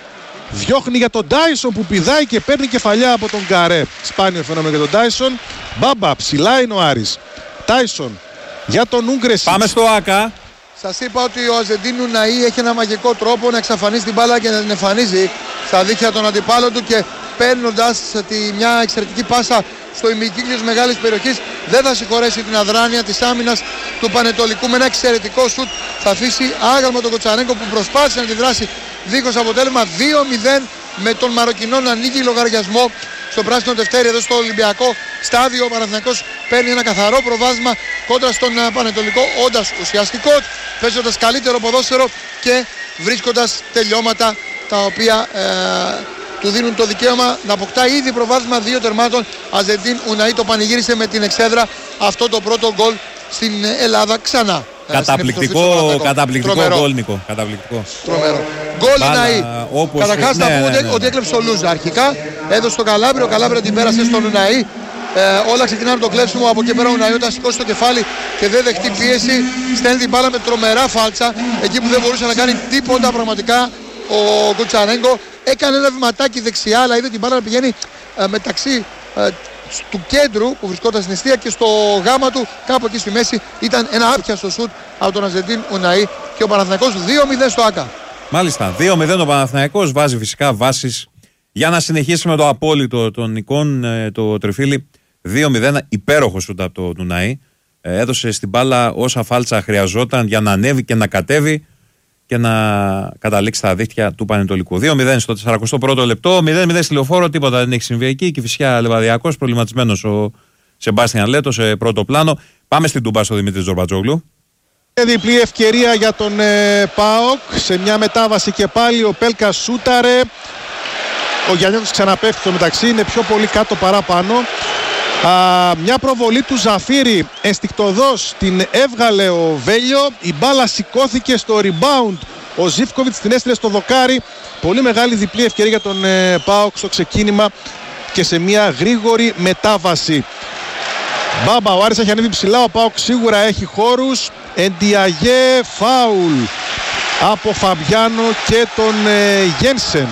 διώχνει για τον Τάισον που πηδάει και παίρνει κεφαλιά από τον Γκαρέ. Σπάνιο φαινόμενο για τον Τάισον. Μπάμπα, ψηλά είναι ο Άρης. Τάισον για τον Ούγκρεσιτς. Πάμε στο ΆΚΑ. Σας είπα ότι ο Αζεντίν Ουναή έχει ένα μαγικό τρόπο να εξαφανίσει την μπάλα και να την εμφανίζει στα δίχτυα των αντιπάλων του, και παίρνοντας τη, μια εξαιρετική πάσα στο ημικύκλιο της μεγάλης περιοχής, δεν θα συγχωρέσει την αδράνεια της άμυνας του Πανετολικού με ένα εξαιρετικό σουτ. Θα αφήσει άγαλμα τον Κοτσαρέγκο που προσπάθησε να τη δράσει δίχως αποτέλεσμα. Δύο μηδέν με τον Μαροκινό να ανοίγει λογαριασμό στο πράσινο τευτέρι εδώ στο Ολυμπιακό στάδιο. Ο Παναθηναϊκός παίρνει ένα καθαρό προβάδισμα κόντρα στον Πανετολικό, όντας ουσιαστικός, παίζοντας καλύτερο ποδόσφαιρο και βρίσκοντας τελειώματα τα οποία ε, του δίνουν το δικαίωμα να αποκτά ήδη προβάδισμα δύο τερμάτων. Αζεντίν Ουναή το πανηγύρισε με την εξέδρα αυτό το πρώτο γκολ στην Ελλάδα ξανά. Καταπληκτικό, καταπληκτικό γκολ, Νίκο. Καταπληκτικό. Τρομερό. Γκολ Ουναή. Καταρχάς να ναι, πούμε ναι, ναι. ότι έκλεψε ο Λούζα αρχικά. Έδωσε το Καλάβριο, ο Καλάβριο την πέρασε στον Ουναή. Ε, όλα ξεκινάνε το κλέψιμο. Από εκεί πέρα ο Ουναή όταν σηκώσει το κεφάλι και δεν δεχτεί πίεση, στέλνει την μπάλα με τρομερά φάλτσα. Εκεί που δεν μπορούσε να κάνει τίποτα πραγματικά ο Κουτσαρέγκο. Έκανε ένα βηματάκι δεξιά, αλλά είδε την μπάλα να πηγαίνει ε, μεταξύ ε, του κέντρου που βρισκόταν στην εστία και στο γάμα του, κάπου εκεί στη μέση. Ήταν ένα άπιαστο σουτ από τον Αζεντίν Ουναή και ο Παναθηναϊκός δύο μηδέν στο ΆΚΑ. Μάλιστα, δύο μηδέν ο Παναθηναϊκός, βάζει φυσικά βάσεις για να συνεχίσει με το απόλυτο των εικόν, το τριφύλι. Δύο μηδέν, υπέροχο σουτ από τον Ουναή. Έδωσε στην μπάλα όσα φάλτσα χρειαζόταν για να ανέβει και να κατέβει και να καταλήξει τα δίχτυα του Πανετολικού. δύο μηδέν στο σαράντα πρώτο λεπτό, μηδέν μηδέν στη Λεωφόρο, τίποτα δεν έχει συμβεί εκεί. Κηφισιά Λεβαδιακός, προβληματισμένος ο Σεμπάστιαν Λέτο σε πρώτο πλάνο. Πάμε στην Τούμπα στο Δημήτρη Τζορμπατζόγλου. Διπλή ευκαιρία για τον ε, ΠΑΟΚ σε μια μετάβαση και πάλι ο Πέλκα σούταρε. Ο Γιαννιώτης ξαναπέφτει στο μεταξύ, είναι πιο πολύ κάτω παραπάνω. Α, μια προβολή του Ζαφύρη, ενστικτωδώς την έβγαλε ο Βέλιο, η μπάλα σηκώθηκε στο rebound, ο Ζίβκοβιτς την έστειλε στο δοκάρι. Πολύ μεγάλη διπλή ευκαιρία για τον ε, ΠΑΟΚ στο ξεκίνημα και σε μια γρήγορη μετάβαση. Μπάμπα, ο Άρης έχει ανέβει ψηλά, ο ΠΑΟΚ σίγουρα έχει χώρους. Εντιαγέ, φάουλ από Φαμπιάνο και τον ε, Γένσεν.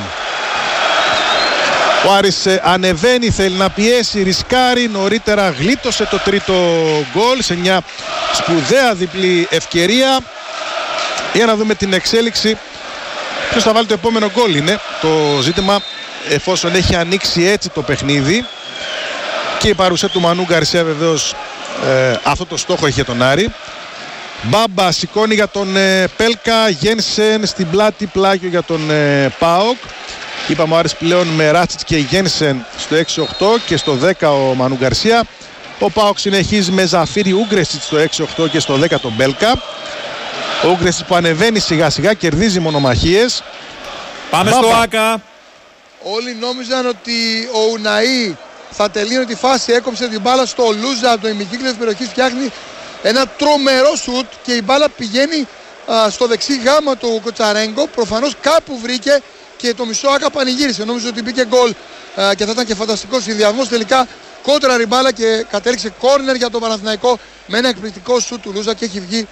Ο Άρης ε, ανεβαίνει, θέλει να πιέσει, ρισκάρει, νωρίτερα γλίτωσε το τρίτο γκολ σε μια σπουδαία διπλή ευκαιρία. Για να δούμε την εξέλιξη. Ποιος θα βάλει το επόμενο γκολ είναι το ζήτημα, εφόσον έχει ανοίξει έτσι το παιχνίδι. Και η παρουσία του Μανού Γκαρσία βεβαίως ε, αυτό το στόχο είχε τον Άρη. Μπάμπα σηκώνει για τον ε, Πέλκα, Γένσεν στην πλάτη, πλάγιο για τον ε, ΠΑΟΚ. Είπαμε ο Άρης πλέον με Ράτσιτς και Γένσεν στο έξι οκτώ και στο δέκα ο Μανού Γκαρσία. Ο ΠΑΟΚ συνεχίζει με Ζαφύρι Ούγκρεσιτς στο έξι οκτώ και στο δέκα τον Μπέλκα. Ο Ούγκρεσιτς που ανεβαίνει σιγά σιγά, κερδίζει μονομαχίες. Πάμε Μπάμπα. στο ΆΚΑ. Όλοι νόμιζαν ότι ο Ουναή θα τελείωνε τη φάση, έκοψε την μπάλα στο Λούζα από το ημικύκλιο της περιοχής, φτιάχνει ένα τρομερό σουτ και η μπάλα πηγαίνει α, στο δεξί γάμα του Κοτσαρέγκο. Προφανώς κάπου βρήκε και το μισό ΆΚΑ πανηγύρισε. Νόμιζε ότι μπήκε γκολ και θα ήταν και φανταστικός συνδυασμός. Τελικά κόντρα η μπάλα και κατέληξε κόρνερ για τον Παναθηναϊκό με ένα εκπληκτικό σουτ του Λούζα και έχει βγει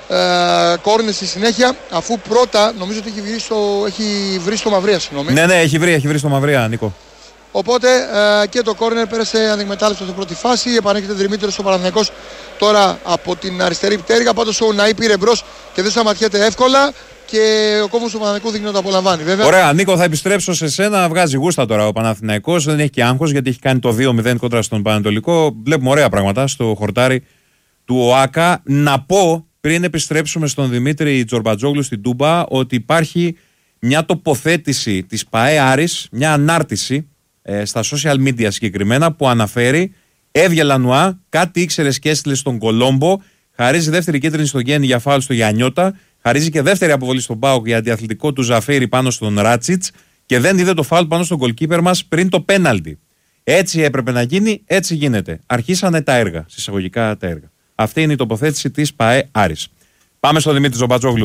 κόρνερ στη συνέχεια, αφού πρώτα νομίζω ότι έχει, βγει στο, έχει βρει στο Μαυρία, συγγνώμη. Ναι, ναι, έχει βρει, έχει βρει στο Μαυρία, Νίκο. Οπότε ε, και το κόρνερ πέρασε ανεκμετάλλευτο στην πρώτη φάση. Επανέρχεται Δημήτρης ο Παναθηναϊκός τώρα από την αριστερή πτέρυγα. Πάντως ο Ουναή πήρε μπρος και δεν σταματιέται εύκολα. Και ο κόμβος του Παναθηναϊκού δείχνει να το απολαμβάνει, βέβαια. Ωραία, Νίκο, θα επιστρέψω σε σένα. Βγάζει γούστα τώρα ο Παναθηναϊκός. Δεν έχει και άγχος γιατί έχει κάνει το δύο μηδέν κόντρα στον Πανετολικό. Βλέπουμε ωραία πράγματα στο χορτάρι του ΟΑΚΑ. Να πω πριν επιστρέψουμε στον Δημήτρη Τζορμπατζόγλου στην Τούμπα ότι υπάρχει μια τοποθέτηση της ΠΑΕ Άρης, μια ανάρτηση ε, στα social media συγκεκριμένα που αναφέρει Εύγε Λανουά, κάτι ήξερες και έστειλε στον Κολόμπο, χαρίζει δεύτερη κίτρινη στον Γέννη για φάουλ στο Γιαννιώτα, χαρίζει και δεύτερη αποβολή στον ΠΑΟΚ για αντιαθλητικό του Ζαφέρι πάνω στον Ράτσιτς και δεν είδε το φάουλ πάνω στον γκολκίπερ μας πριν το πέναλτι. Έτσι έπρεπε να γίνει, έτσι γίνεται. Αρχίσανε τα έργα, συσσαγωγικά τα έργα. Αυτή είναι η τοποθέτηση της ΠΑΕ Άρης. Πάμε στο Δημήτρη Ζομπατζόγλου.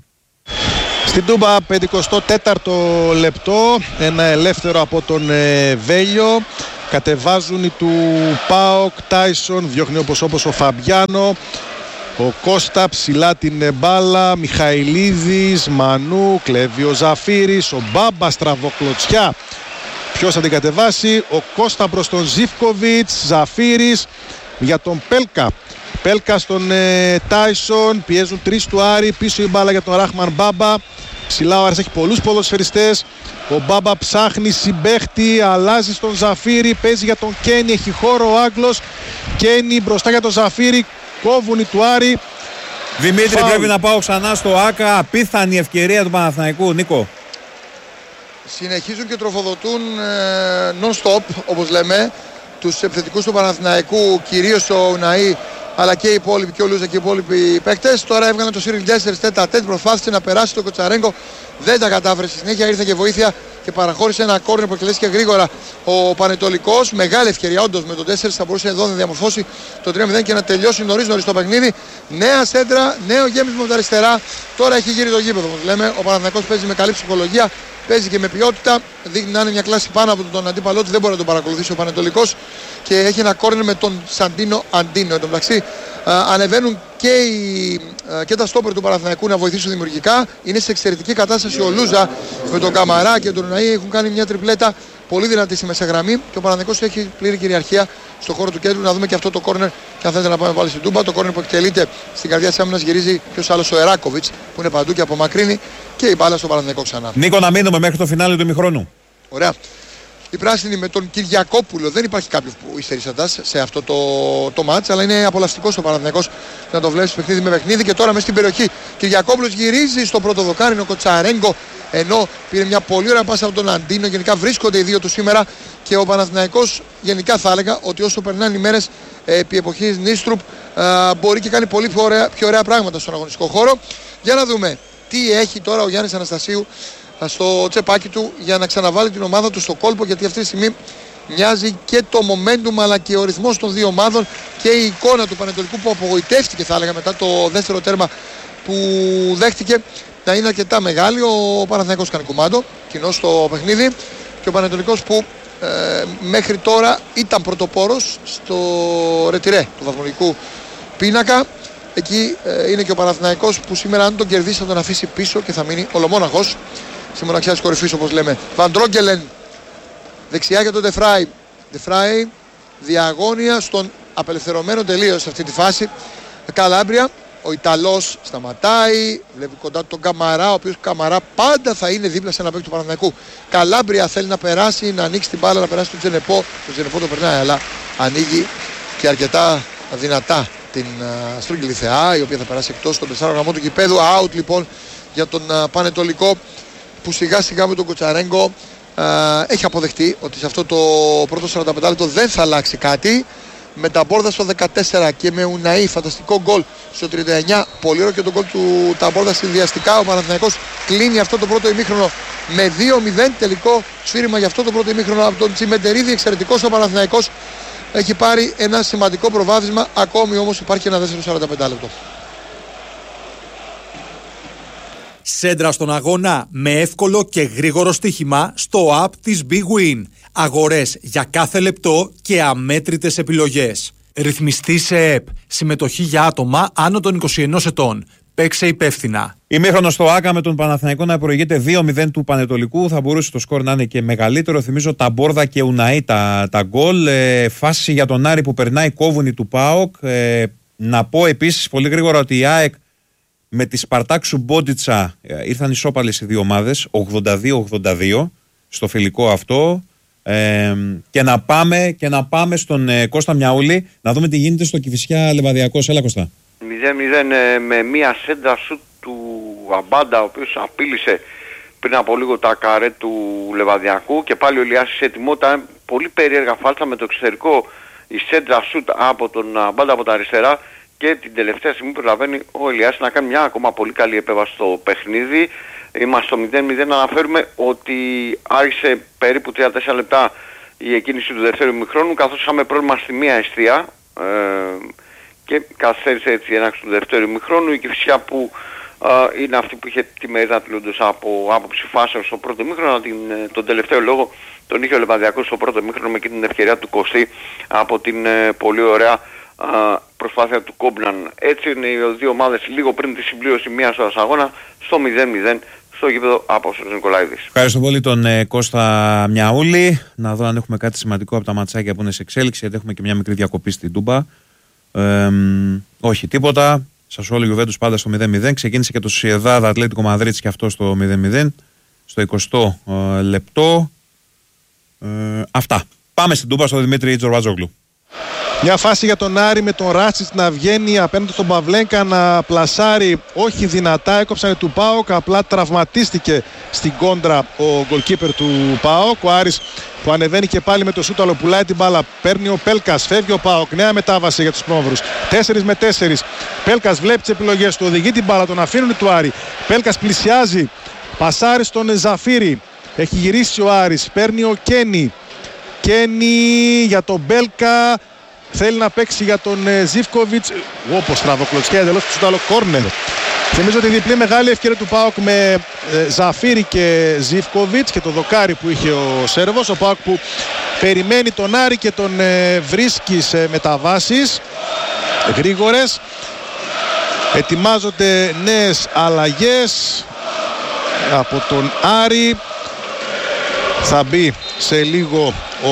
Στην Τούμπα, πενηκοστό τέταρτο λεπτό, ένα ελεύθερο από τον ε, Βέλιο. Κατεβάζουν οι του ΠΑΟΚ, Τάισον, διώχνει όπως όπως ο Φαμπιάνο. Ο Κώστα ψηλά την μπάλα, Μιχαηλίδης, Μανού, κλέβει ο Ζαφύρης, ο Μπάμπα στραβοκλωτσιά. Ποιος θα την κατεβάσει? Ο Κώστα προς τον Ζίβκοβιτς, Ζαφύρης για τον Πέλκα. Πέλκα στον ε, Τάισον, πιέζουν τρεις του Άρη, πίσω η μπάλα για τον Ράχμαν Μπάμπα. Ψηλά ο Άρης έχει πολλούς ποδοσφαιριστές. Ο Μπάμπα ψάχνει συμπαίχτη, αλλάζει στον Ζαφύρη, παίζει για τον Κένι, έχει χώρο ο Άγγλος. Κένι μπροστά για τον Ζαφύρη, κόβουν οι του Άρη. Δημήτρη, Φάουλ. πρέπει να πάω ξανά στο ΆΚΑ. Απίθανη ευκαιρία του Παναθηναϊκού. Νίκο. Συνεχίζουν και τροφοδοτούν ε, non-stop, όπως λέμε, τους επιθετικούς του Παναθηναϊκού, κυρίως ο Ουναή, αλλά και οι υπόλοιποι, και ο Λούζα και οι υπόλοιποι παίκτες. Τώρα έβγαλε το Σίριλ Ντέσσερς τέτα τέτ, προσπάθησε να περάσει το Κοτσαρέγκο, δεν τα κατάφερε. Στη συνέχεια ήρθε και βοήθεια και παραχώρησε ένα κόρνερ που εκτελέστηκε γρήγορα ο Πανετολικός. Μεγάλη ευκαιρία όντως με τον Ντέσσερς, θα μπορούσε εδώ να διαμορφώσει το τρία μηδέν και να τελειώσει νωρίς νωρίς το παιχνίδι. Νέα σέντρα, νέο γέμισμα από τα αριστερά. Τώρα έχει γύρει το γήπεδο, όπως λέμε. Ο Παναθηναϊκός παίζει με καλή ψυχολογία, παίζει και με ποιότητα. Δείχνει να είναι μια κλάση πάνω από τον αντίπαλό του, δεν μπορεί να τον παρακολουθήσει ο Πανετολικός. Και έχει ένα κόρνερ με τον Σαντίνο Αντίνο. Εν τω μεταξύ, ανεβαίνουν και, οι, και τα στόπερ του Παναθηναϊκού να βοηθήσουν δημιουργικά. Είναι σε εξαιρετική κατάσταση ο Λούζα με τον Καμαρά και τον Ουναή. Έχουν κάνει μια τριπλέτα πολύ δυνατή στη μεσαγραμμή. Και ο Παναθηναϊκός έχει πλήρη κυριαρχία στο χώρο του κέντρου. Να δούμε και αυτό το κόρνερ. Και αν θέλετε να πάμε πάλι στην Τούμπα, το κόρνερ που εκτελείται στην καρδιά της άμυνας γυρίζει ποιος άλλος, ο Εράκοβιτς, που είναι παντού και απομακρύνει. Και η μπάλα στο Παναθηναϊκό ξανά. Νίκο, να μείνουμε μέχρι το φινάλε του ημιχρόνου. Ωραία. Η πράσινη με τον Κυριακόπουλο, δεν υπάρχει κάποιο που υστερήσαντας σε αυτό το, το μάτς, αλλά είναι απολαυστικός ο Παναθηναϊκός να το βλέπεις παιχνίδι με παιχνίδι. Και τώρα μέσα στην περιοχή Κυριακόπουλος γυρίζει στο πρώτο δοκάρι, ο Κοτσαρέγκο, ενώ πήρε μια πολύ ωραία πάσα από τον Αντίνο. Γενικά βρίσκονται οι δύο του σήμερα και ο Παναθηναϊκός γενικά θα έλεγα ότι όσο περνάνε οι μέρες επί εποχής Νίστρουπ μπορεί και κάνει πολύ πιο ωραία, πιο ωραία πράγματα στον αγωνιστικό χώρο. Για να δούμε τι έχει τώρα ο Γιάννης Αναστασίου στο τσεπάκι του για να ξαναβάλει την ομάδα του στο κόλπο, γιατί αυτή τη στιγμή μοιάζει και το momentum αλλά και ο ρυθμός των δύο ομάδων και η εικόνα του Πανετολικού που απογοητεύτηκε, θα έλεγα, μετά το δεύτερο τέρμα που δέχτηκε, να είναι αρκετά μεγάλη. Ο Παναθηναϊκός κάνει κουμάντο κοινό στο παιχνίδι και ο Πανετολικός που ε, μέχρι τώρα ήταν πρωτοπόρος στο ρετυρέ του βαθμολογικού πίνακα. Εκεί ε, είναι και ο Παναθηναϊκός που σήμερα, αν τον κερδίσει, θα τον αφήσει πίσω και θα μείνει ολομόναχος στη μοναξιά της κορυφής, όπως λέμε. Βαντρόγκελεν δεξιά για τον Ντεφράι. Ντεφράι διαγώνια στον απελευθερωμένο τελείως σε αυτή τη φάση. Καλάμπρια, ο Ιταλός σταματάει, βλέπει κοντά τον Καμαρά, ο οποίος Καμαρά πάντα θα είναι δίπλα σε ένα παίκτη του Παναθηναϊκού. Καλάμπρια θέλει να περάσει, να ανοίξει την μπάλα, να περάσει τον Τζενεπό. Το Τζενεπό το περνάει, αλλά ανοίγει και αρκετά δυνατά την uh, Στρούγκη Λιθεά, η οποία θα περάσει εκτός των τεσσάρων γραμμών του γηπέδου. Out λοιπόν για τον uh, Πανετολικό, που σιγά σιγά με τον Κοτσαρέγκο uh, έχει αποδεχτεί ότι σε αυτό το πρώτο σαράντα πέντε λεπτό δεν θα αλλάξει κάτι. Με τα Μπόρδα στο δεκατέσσερα και με Ουναή, φανταστικό γκολ στο τριάντα εννιά, πολύ ωραίο και το γκολ του Ταμπόρδα συνδυαστικά. Ο Παναθηναϊκός κλείνει αυτό το πρώτο ημίχρονο με δύο μηδέν. Τελικό σφύριγμα για αυτό το πρώτο ημίχρονο από τον Τσιμεντερίδη. Εξαιρετικός ο Παναθηναϊκός, έχει πάρει ένα σημαντικό προβάδισμα. Ακόμη όμως υπάρχει ένα δεύτερο σαράντα πέντε λεπτό. Σέντρα στον αγώνα με εύκολο και γρήγορο στοίχημα στο app της Big Win. Αγορές για κάθε λεπτό και αμέτρητες επιλογές. Ρυθμιστή σε ΕΠ. Συμμετοχή για άτομα άνω των είκοσι ενός ετών. Παίξε υπεύθυνα. Ημίχρονο στο ΆΚΑ με τον Παναθηναϊκό να προηγείται δύο μηδέν του Πανετολικού. Θα μπορούσε το σκορ να είναι και μεγαλύτερο. Θυμίζω τα Μπόρδα και Ουναή τα, τα γκολ. Ε, φάση για τον Άρη που περνάει κόβουνη του ΠΑΟΚ. Ε, να πω επίσης πολύ γρήγορα ότι η ΑΕΚ με τη Σπαρτάκ Σουμπόντιτσα ε, ήρθαν ισόπαλες οι δύο ομάδες. ογδόντα δύο ογδόντα δύο στο φιλικό αυτό. Ε, και, να πάμε, και να πάμε στον ε, Κώστα Μιαούλη να δούμε τι γίνεται στο Κηφισιά Λεβαδιακός. Έλα Κώστα. μηδέν μηδέν ε, με μία σέντρα σουτ του Αμπάντα, ο οποίος απείλησε πριν από λίγο τα καρέ του Λεβαδιακού, και πάλι ο Ηλιάσης σε ετοιμότητα, πολύ περίεργα φάλτσα με το εξωτερικό η σέντρα σουτ από τον Αμπάντα από τα αριστερά, και την τελευταία στιγμή προλαβαίνει ο Ηλιάσης να κάνει μια ακόμα πολύ καλή επέμβαση στο παιχνίδι. Είμαστε στο μηδέν μηδέν. Να αναφέρουμε ότι άρχισε περίπου τρία τέσσερα λεπτά η εκκίνηση του δεύτερου ημιχρόνου, καθώς είχαμε πρόβλημα στη μία εστία ε, και καθυστέρησε έτσι η έναρξη του δεύτερου ημιχρόνου. Η Κηφισιά που α, είναι αυτή που είχε τη μερίδα τηλούντος από άποψη φάσεων στο πρώτο ημίχρονο, την, τον τελευταίο λόγο τον είχε ο Λεβαδιακός στο πρώτο ημίχρονο με και την ευκαιρία του Κωστή από την ε, πολύ ωραία α, προσπάθεια του Κόμπλαν. Έτσι είναι οι δύο ομάδες λίγο πριν τη συμπλήρωση μίας ώρας αγώνα στο μηδέν μηδέν στο γήπεδο Απόστολος Νικολαίδης. Ευχαριστώ πολύ τον ε, Κώστα Μιαούλη. Να δω αν έχουμε κάτι σημαντικό από τα ματσάκια που είναι σε εξέλιξη, γιατί έχουμε και μια μικρή διακοπή στην Τούμπα. Ε, όχι τίποτα. Σασουόλο Γιουβέντους πάντα στο μηδέν μηδέν. Ξεκίνησε και το Σοσιεδάδ Ατλέτικο Μαδρίτης και αυτό στο μηδέν μηδέν στο εικοστό ε, λεπτό. Ε, αυτά. Πάμε στην Τούμπα στο Δημήτρη Τζορβατζόγλου. Μια φάση για τον Άρη με τον Ράτσιτς να βγαίνει απέναντι στον Παυλένκα, να πλασάρει όχι δυνατά, έκοψανε του ΠΑΟΚ, απλά τραυματίστηκε στην κόντρα ο γκολκίπερ του ΠΑΟΚ. Ο Άρης που ανεβαίνει και πάλι με το σούταλο, πουλάει την μπάλα, παίρνει ο Πέλκας, φεύγει ο ΠΑΟΚ, νέα μετάβαση για τους πρόμαυρους, τέσσερα με τέσσερα. Πέλκας βλέπει τις επιλογές του, οδηγεί την μπάλα, τον αφήνουν του Άρη. Πέλκας πλησιάζει, πασάρει στον Ζαφύρη, έχει γυρίσει ο Άρης, παίρνει ο Κένι. Κένι για τον Μπέλκα, θέλει να παίξει για τον ε, Ζίβκοβιτς, όπως τραβοκλωτσιά εντελώς του σούταλο, κόρνερ. Θυμίζω ότι η διπλή μεγάλη ευκαιρία του ΠΑΟΚ με ε, Ζαφύρη και Ζίβκοβιτς και το δοκάρι που είχε ο Σέρβος. Ο ΠΑΟΚ που περιμένει τον Άρη και τον ε, βρίσκει σε μεταβάσεις γρήγορες. Ετοιμάζονται νέες αλλαγές από τον Άρη. Θα μπει σε λίγο ο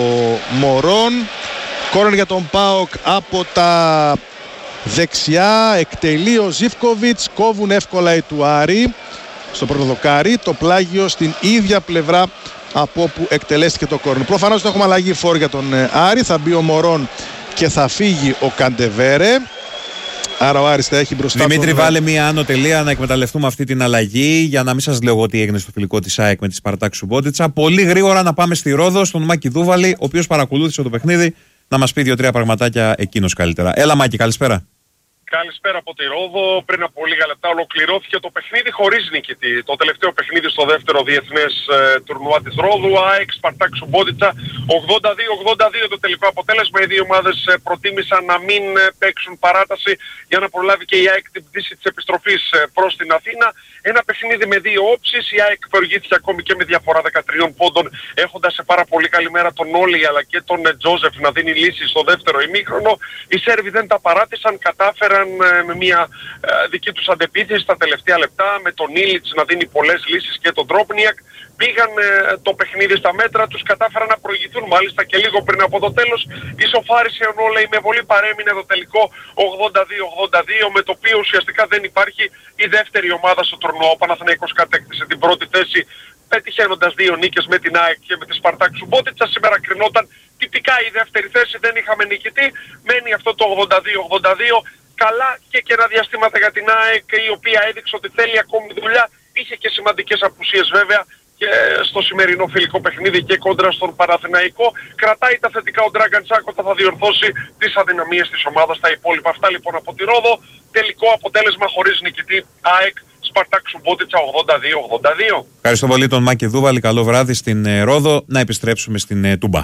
Μωρόν. Κόρνερ για τον ΠΑΟΚ από τα δεξιά, εκτελεί ο Ζίβκοβιτς, κόβουν εύκολα οι του Άρη στο πρώτο δοκάρι, το πλάγιο στην ίδια πλευρά από όπου εκτελέστηκε το κόρνερ. Προφανώς δεν έχουμε αλλαγή φόρ για τον Άρη, θα μπει ο Μωρόν και θα φύγει ο Καντεβέρε. Άρα ο Άρης θα έχει μπροστά. Δημήτρη, τον... βάλε μία άνω τελεία να εκμεταλλευτούμε αυτή την αλλαγή για να μην σας λέω τι έγινε στο φιλικό της ΑΕΚ με τη Σπαρτάκ Σουμπότιτσα. Πολύ γρήγορα να πάμε στη Ρόδο, στον Μάκη Δούβαλη, ο οποίος παρακολούθησε το παιχνίδι, να μας πει δύο-τρία πραγματάκια εκείνος καλύτερα. Έλα Μάκη, καλησπέρα. Καλησπέρα από τη Ρόδο. Πριν από λίγα λεπτά ολοκληρώθηκε το παιχνίδι χωρίς νικητή. Το τελευταίο παιχνίδι στο δεύτερο διεθνές ε, τουρνουά της Ρόδου. ΑΕΚ Σπαρτάκ Σουμπότιτσα ογδόντα δύο ογδόντα δύο το τελικό αποτέλεσμα. Οι δύο ομάδες ε, προτίμησαν να μην ε, παίξουν παράταση για να προλάβει και η ΑΕΚ την πτήση της επιστροφής ε, προς την Αθήνα. Ένα παιχνίδι με δύο όψεις. Η ΑΕΚ προηγήθηκε ακόμη και με διαφορά δεκατριών πόντων, έχοντας σε πάρα πολύ καλή μέρα τον Όλη αλλά και τον ε, Τζόζεφ να δίνει λύση στο δεύτερο ημίχρονο. Οι Σέρβοι δεν τα παράτησαν, κατάφεραν με μια ε, δική τους αντεπίθεση στα τελευταία λεπτά, με τον Ήλιτς να δίνει πολλές λύσεις και τον Τρόπνιακ. Πήγαν ε, το παιχνίδι στα μέτρα τους, κατάφεραν να προηγηθούν μάλιστα και λίγο πριν από το τέλος. Ισοφάρισε ο Νόλεϊ με βολή, παρέμεινε το τελικό ογδόντα δύο ογδόντα δύο, με το οποίο ουσιαστικά δεν υπάρχει η δεύτερη ομάδα στο τουρνουά. Ο Παναθηναϊκός κατέκτησε την πρώτη θέση, πετυχαίνοντας δύο νίκες με την ΑΕΚ και με τη Σπαρτάκ Σουμπότιτσα. Σήμερα κρινόταν τυπικά η δεύτερη θέση, δεν είχαμε νικητή. Μένει αυτό το ογδόντα δύο ογδόντα δύο. Καλά και καιρά διαστήματα για την ΑΕΚ, η οποία έδειξε ότι θέλει ακόμη δουλειά. Είχε και σημαντικές απουσίες βέβαια και στο σημερινό φιλικό παιχνίδι και κόντρα στον Παναθηναϊκό. Κρατάει τα θετικά ο Ντράγκαν Τσάκοτα, θα διορθώσει τις αδυναμίες της ομάδας στα υπόλοιπα. Αυτά λοιπόν από τη Ρόδο. Τελικό αποτέλεσμα χωρίς νικητή, ΑΕΚ Σπαρτάκ Σουμπότιτσα ογδόντα δύο ογδόντα δύο. Ευχαριστώ πολύ τον Μάκη Δούβαλη. Καλό βράδυ στην Ρόδο. Να επιστρέψουμε στην Τούμπα.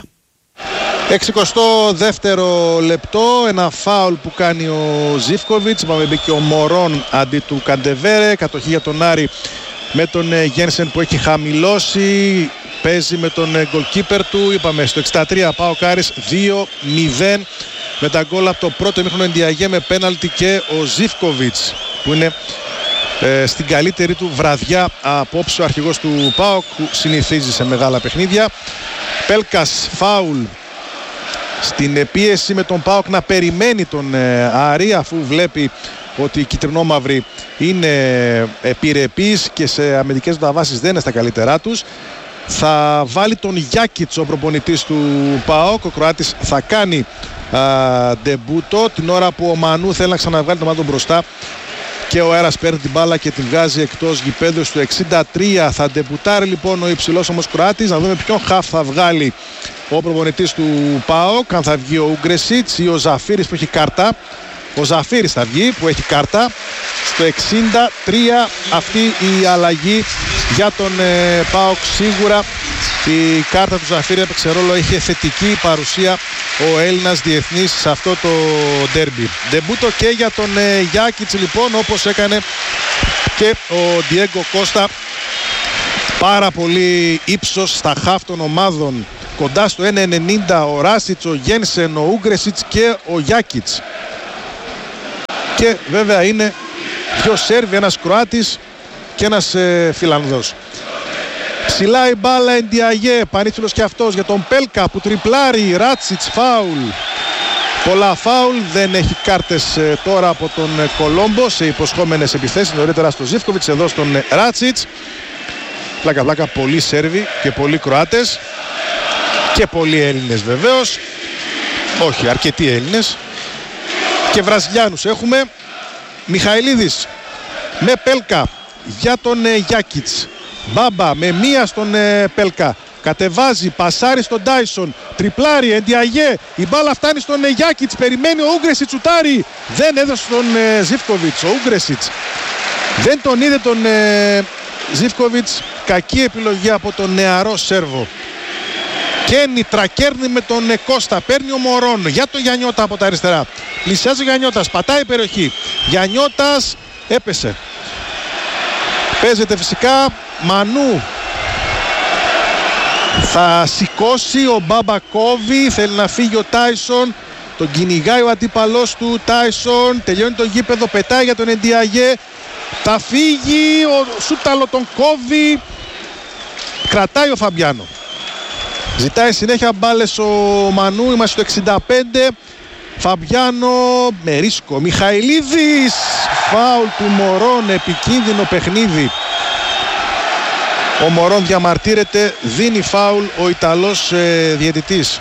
εξηκοστό δεύτερο λεπτό, ένα φάουλ που κάνει ο Ζίβκοβιτς. Είπαμε μπήκε ο Μωρόν αντί του Καντεβέρε. Κατοχή για τον Άρη με τον Γένσεν που έχει χαμηλώσει. Παίζει με τον γκολκίπερ του. Είπαμε στο εξήντα τρία ΠΑΟΚ Άρης δύο μηδέν. Με τα γκολ από το πρώτο ημίχρονο Ενδιαγέ με πέναλτι και ο Ζίβκοβιτς που είναι ε, στην καλύτερη του βραδιά απόψε, ο αρχηγός του ΠΑΟΚ που συνηθίζει σε μεγάλα παιχνίδια. Πέλκας φάουλ στην πίεση με τον ΠΑΟΚ να περιμένει τον ε, Άρη, αφού βλέπει ότι οι κυτρινόμαυροι είναι επιρρεπείς και σε αμυντικές μεταβάσεις δεν είναι στα καλύτερά τους. Θα βάλει τον Γιάκιτς ο προπονητής του ΠΑΟΚ. Ο Κροάτης θα κάνει α, ντεμπούτο την ώρα που ο Μανού θέλει να ξαναβγάλει τον μάτο μπροστά και ο Αέρας παίρνει την μπάλα και την βγάζει εκτός γηπέδου. Στο εξήντα τρία θα ντεμπουτάρει λοιπόν ο υψηλός όμως Κροάτης. Να δούμε ποιον χαφ θα βγάλει ο προπονητής του ΠΑΟΚ, αν θα βγει ο Ούγκρεσιτς ή ο Ζαφύρης που έχει κάρτα. Ο Ζαφύρης θα βγει που έχει κάρτα. Στο εξήντα τρία αυτή η αλλαγή για τον ε, ΠΑΟΚ. Σίγουρα η κάρτα του Ζαφύρη έπαιξε ρόλο, είχε θετική παρουσία ο Έλληνας διεθνής σε αυτό το ντέρμπι. Ντεμπούτο και για τον ε, Γιάκιτς λοιπόν, όπως έκανε και ο Ντιέγκο Κώστα. Πάρα πολύ ύψος στα χαφ των ομάδων, κοντά στο ένα ενενήντα ο Ράσιτς, ο Γένσεν, ο Ούγκρεσιτς και ο Γιάκιτς. Και βέβαια είναι δύο Σέρβοι, ένας Κροάτης και ένας ε, Φιλανδός. Ψηλά η μπάλα, Εντιαγέ, πανίτσουλος και αυτός για τον Πέλκα που τριπλάρει, Ράτσιτς, φάουλ. Πολλά φάουλ, δεν έχει κάρτες ε, τώρα από τον ε, Κολόμπο σε υποσχόμενες επιθέσεις, νωρίτερα στο Ζίβκοβιτς, εδώ στον ε, Ράτσιτς. Πλάκα πλάκα, πολλοί Σέρβοι και πολλοί Κροάτες και πολλοί Έλληνες βεβαίως, όχι αρκετοί Έλληνες και Βραζιλιάνους έχουμε. Μιχαηλίδης με Πέλκα για τον ε, Γιάκιτς. Μπάμπα με μία στον ε, Πέλκα. Κατεβάζει, πασάρει στον Τάισον. Τριπλάρει, Εντιαγέ. Η μπάλα φτάνει στον ε, Γιάκιτς. Περιμένει ο Ούγκρεσιτς, σουτάρει. Δεν έδωσε τον ε, Ζίβκοβιτς. Ο Ούγκρεσιτς δεν τον είδε τον ε, Ζίβκοβιτς. Κακή επιλογή από τον νεαρό Σέρβο. Κένι τρακέρνει με τον ε, Κώστα. Παίρνει ο Μωρόν για τον Γιαννιώτα από τα αριστερά. Πλησιάζει ο Γιαννιώτας. Πατάει η περιοχή. Γιαννιώτας έπεσε. Παίζεται φυσικά. Μανού θα σηκώσει, ο Μπάμπα κόβει, θέλει να φύγει ο Τάισον, τον κυνηγάει ο αντίπαλός του. Τάισον τελειώνει το γήπεδο, πετάει για τον Εντιαγέ, θα φύγει, ο Σούταλο τον κόβει, κρατάει ο Φαμπιάνο, ζητάει συνέχεια μπάλες ο Μανού. Είμαστε στο εξήντα πέντε. Φαμπιάνο με ρίσκο, Μιχαηλίδης, φάουλ του Μωρόν, επικίνδυνο παιχνίδι. Ο Μωρόν διαμαρτύρεται, δίνει φάουλ ο Ιταλός ε, διαιτητής.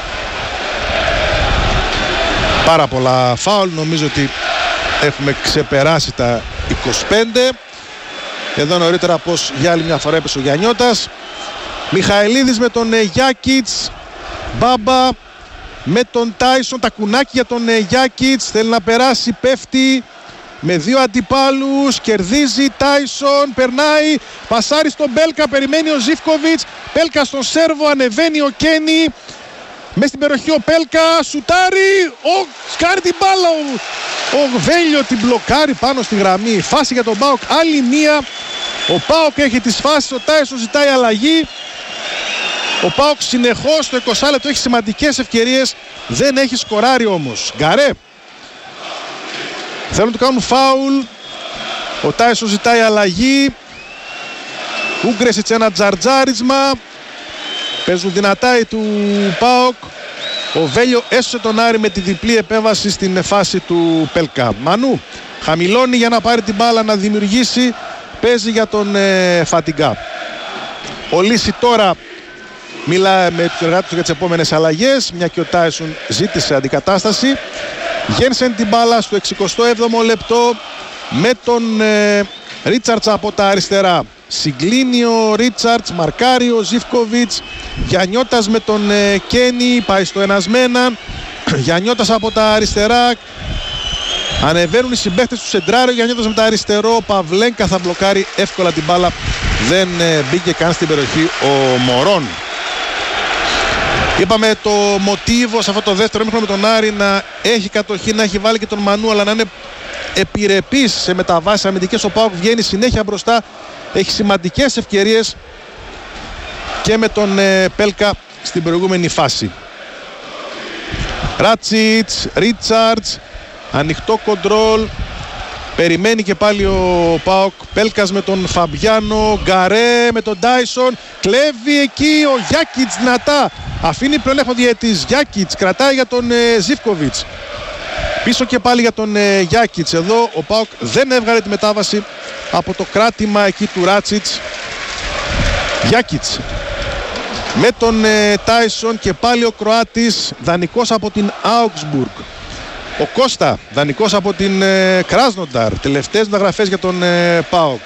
Πάρα πολλά φάουλ, νομίζω ότι έχουμε ξεπεράσει τα είκοσι πέντε. Εδώ νωρίτερα πως για άλλη μια φορά έπεσε ο Γιαννιώτας. Μιχαηλίδης με τον ε, Γιάκιτς. Μπάμπα με τον Τάισον, τα κουνάκια για τον ε, Γιάκιτς. Θέλει να περάσει, πέφτει με δύο αντιπάλους, κερδίζει Τάισον, περνάει, πασάρει στον Πέλκα, περιμένει ο Ζίβκοβιτς. Πέλκα στον Σέρβο, ανεβαίνει ο Κένι. Μες στην περιοχή ο Πέλκα, σουτάρει, ο, σκάρει την μπάλα, ο, ο Βέλιο την μπλοκάρει πάνω στη γραμμή. Φάση για τον ΠΑΟΚ, άλλη μία. Ο ΠΑΟΚ έχει τις φάσεις, ο Τάισον ζητάει αλλαγή. Ο ΠΑΟΚ συνεχώς στο είκοσι λεπτό έχει σημαντικές ευκαιρίες, δεν έχει σκοράρει όμως. Γκαρέ. Θέλουν να του κάνουν φάουλ. Ο Τάισον ζητάει αλλαγή. Ούγκρεσιτς ένα τζαρτζάρισμα. Παίζουν δυνατά οι του ΠΑΟΚ. Ο Βέλιο έσωσε τον Άρη με τη διπλή επέμβαση στην φάση του Πέλκα. Μανού χαμηλώνει για να πάρει την μπάλα, να δημιουργήσει. Παίζει για τον ε, Φατιγκά. Ο Λύση τώρα μιλάει με τους εργάτες του για τις επόμενες αλλαγές, μια και ο Τάισον ζήτησε αντικατάσταση. Γένσεν την μπάλα στο εξηκοστό έβδομο λεπτό με τον ε, Ρίτσαρτς από τα αριστερά. Συγκλίνει ο Ρίτσαρτς, μαρκάρει ο Ζίβκοβιτς. Γιαννιώτας με τον ε, Κένι, πάει στο ένας με ένα. Γιαννιώτας από τα αριστερά. Ανεβαίνουν οι συμπαίχτες του σεντράρι. Ο Γιαννιώτας με τα αριστερό. Παυλένκα θα μπλοκάρει εύκολα την μπάλα. Δεν ε, μπήκε καν στην περιοχή ο Μωρόν. Είπαμε το μοτίβο σε αυτό το δεύτερο ημίχρονο με τον Άρη να έχει κατοχή, να έχει βάλει και τον Μανού, αλλά να είναι επιρρεπής σε μεταβάσεις αμυντικές. Ο ΠΑΟΚ βγαίνει συνέχεια μπροστά, έχει σημαντικές ευκαιρίες και με τον ε, Πέλκα στην προηγούμενη φάση. Ράτσιτς, Ρίτσαρτς, ανοιχτό κοντρόλ, περιμένει και πάλι ο ΠΑΟΚ. Πέλκας με τον Φαμπιάνο, Γκαρέ με τον Τάισον, κλέβει εκεί ο Γιάκιτς δυνατά. Αφήνει πλεονέκτημα διαιτητής. Γιάκιτς κρατάει για τον ε, Ζίβκοβιτς. Πίσω και πάλι για τον ε, Γιάκιτς. Εδώ ο ΠΑΟΚ δεν έβγαλε τη μετάβαση από το κράτημα εκεί του Ράτσιτς. Γιάκιτς με τον ε, Τάισον και πάλι ο Κροάτης, δανεικός από την Augsburg. Ο Κώστα, δανεικός από την ε, Κράσνονταρ. Τελευταίες μεταγραφές για τον ε, ΠΑΟΚ.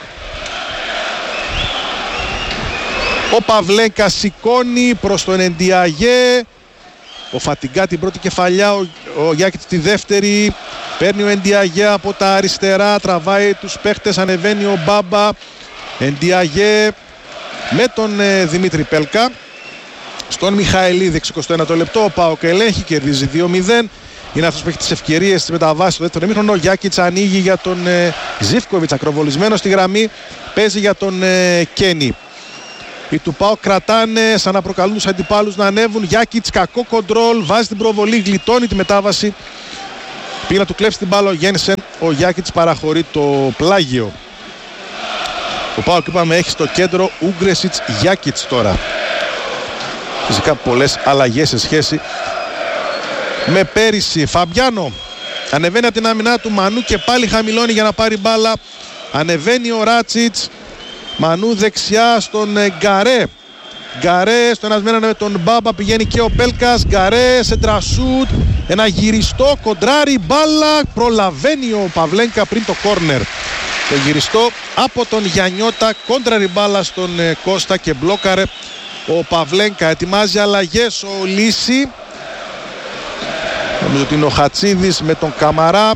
Ο Παυλένκα σηκώνει προς τον Εντιαγέ. Ο Φατιγκά την πρώτη κεφαλιά, ο, ο Γιάκητς τη δεύτερη. Παίρνει ο Εντιαγέ από τα αριστερά, τραβάει τους παίχτες, ανεβαίνει ο Μπάμπα. Εντιαγέ με τον ε, Δημήτρη Πέλκα. στον Μιχαηλίδη, εξηκοστό ένατο λεπτό. Ο ΠΑΟΚ ελέγχει, κερδίζει δύο μηδέν. Είναι αυτός που έχει τις ευκαιρίες της μεταβάσης στο δεύτερο ημίχρονο. Ο Γιάκιτς ανοίγει για τον ε, Ζίβκοβιτς, ακροβολισμένο στη γραμμή. Παίζει για τον ε, Κένι. Οι του ΠΑΟΚ κρατάνε σαν να προκαλούν τους αντιπάλους να ανέβουν. Γιάκιτς, κακό κοντρόλ, βάζει την προβολή, γλιτώνει τη μετάβαση. Πήγε να του κλέψει την μπάλα ο Γένσεν. Ο Γιάκιτς παραχωρεί το πλάγιο. Ο ΠΑΟΚ, είπαμε, έχει στο κέντρο Ούγκρεσιτς, Γιάκιτς τώρα. Φυσικά πολλές αλλαγές σε σχέση με πέρυσι. Φαμπιάνο ανεβαίνει από την άμυνά του. Μανού και πάλι χαμηλώνει για να πάρει μπάλα. Ανεβαίνει ο Ράτσιτς. Μανού δεξιά στον Γκαρέ. Γκαρέ στο ένας με τον Μπάμπα, πηγαίνει και ο Πέλκας. Γκαρέ σε τρασούτ. Ένα γυριστό, κοντράρι, μπάλα. Προλαβαίνει ο Παυλένκα πριν το κόρνερ. Το γυριστό από τον Γιαννιώτα. Κόντραρι μπάλα στον Κώστα και μπλόκαρε ο Παυλένκα. Ετοιμάζει αλλαγές ο Λύση. Νομίζω ότι είναι ο Χατσίδης με τον Καμαρά.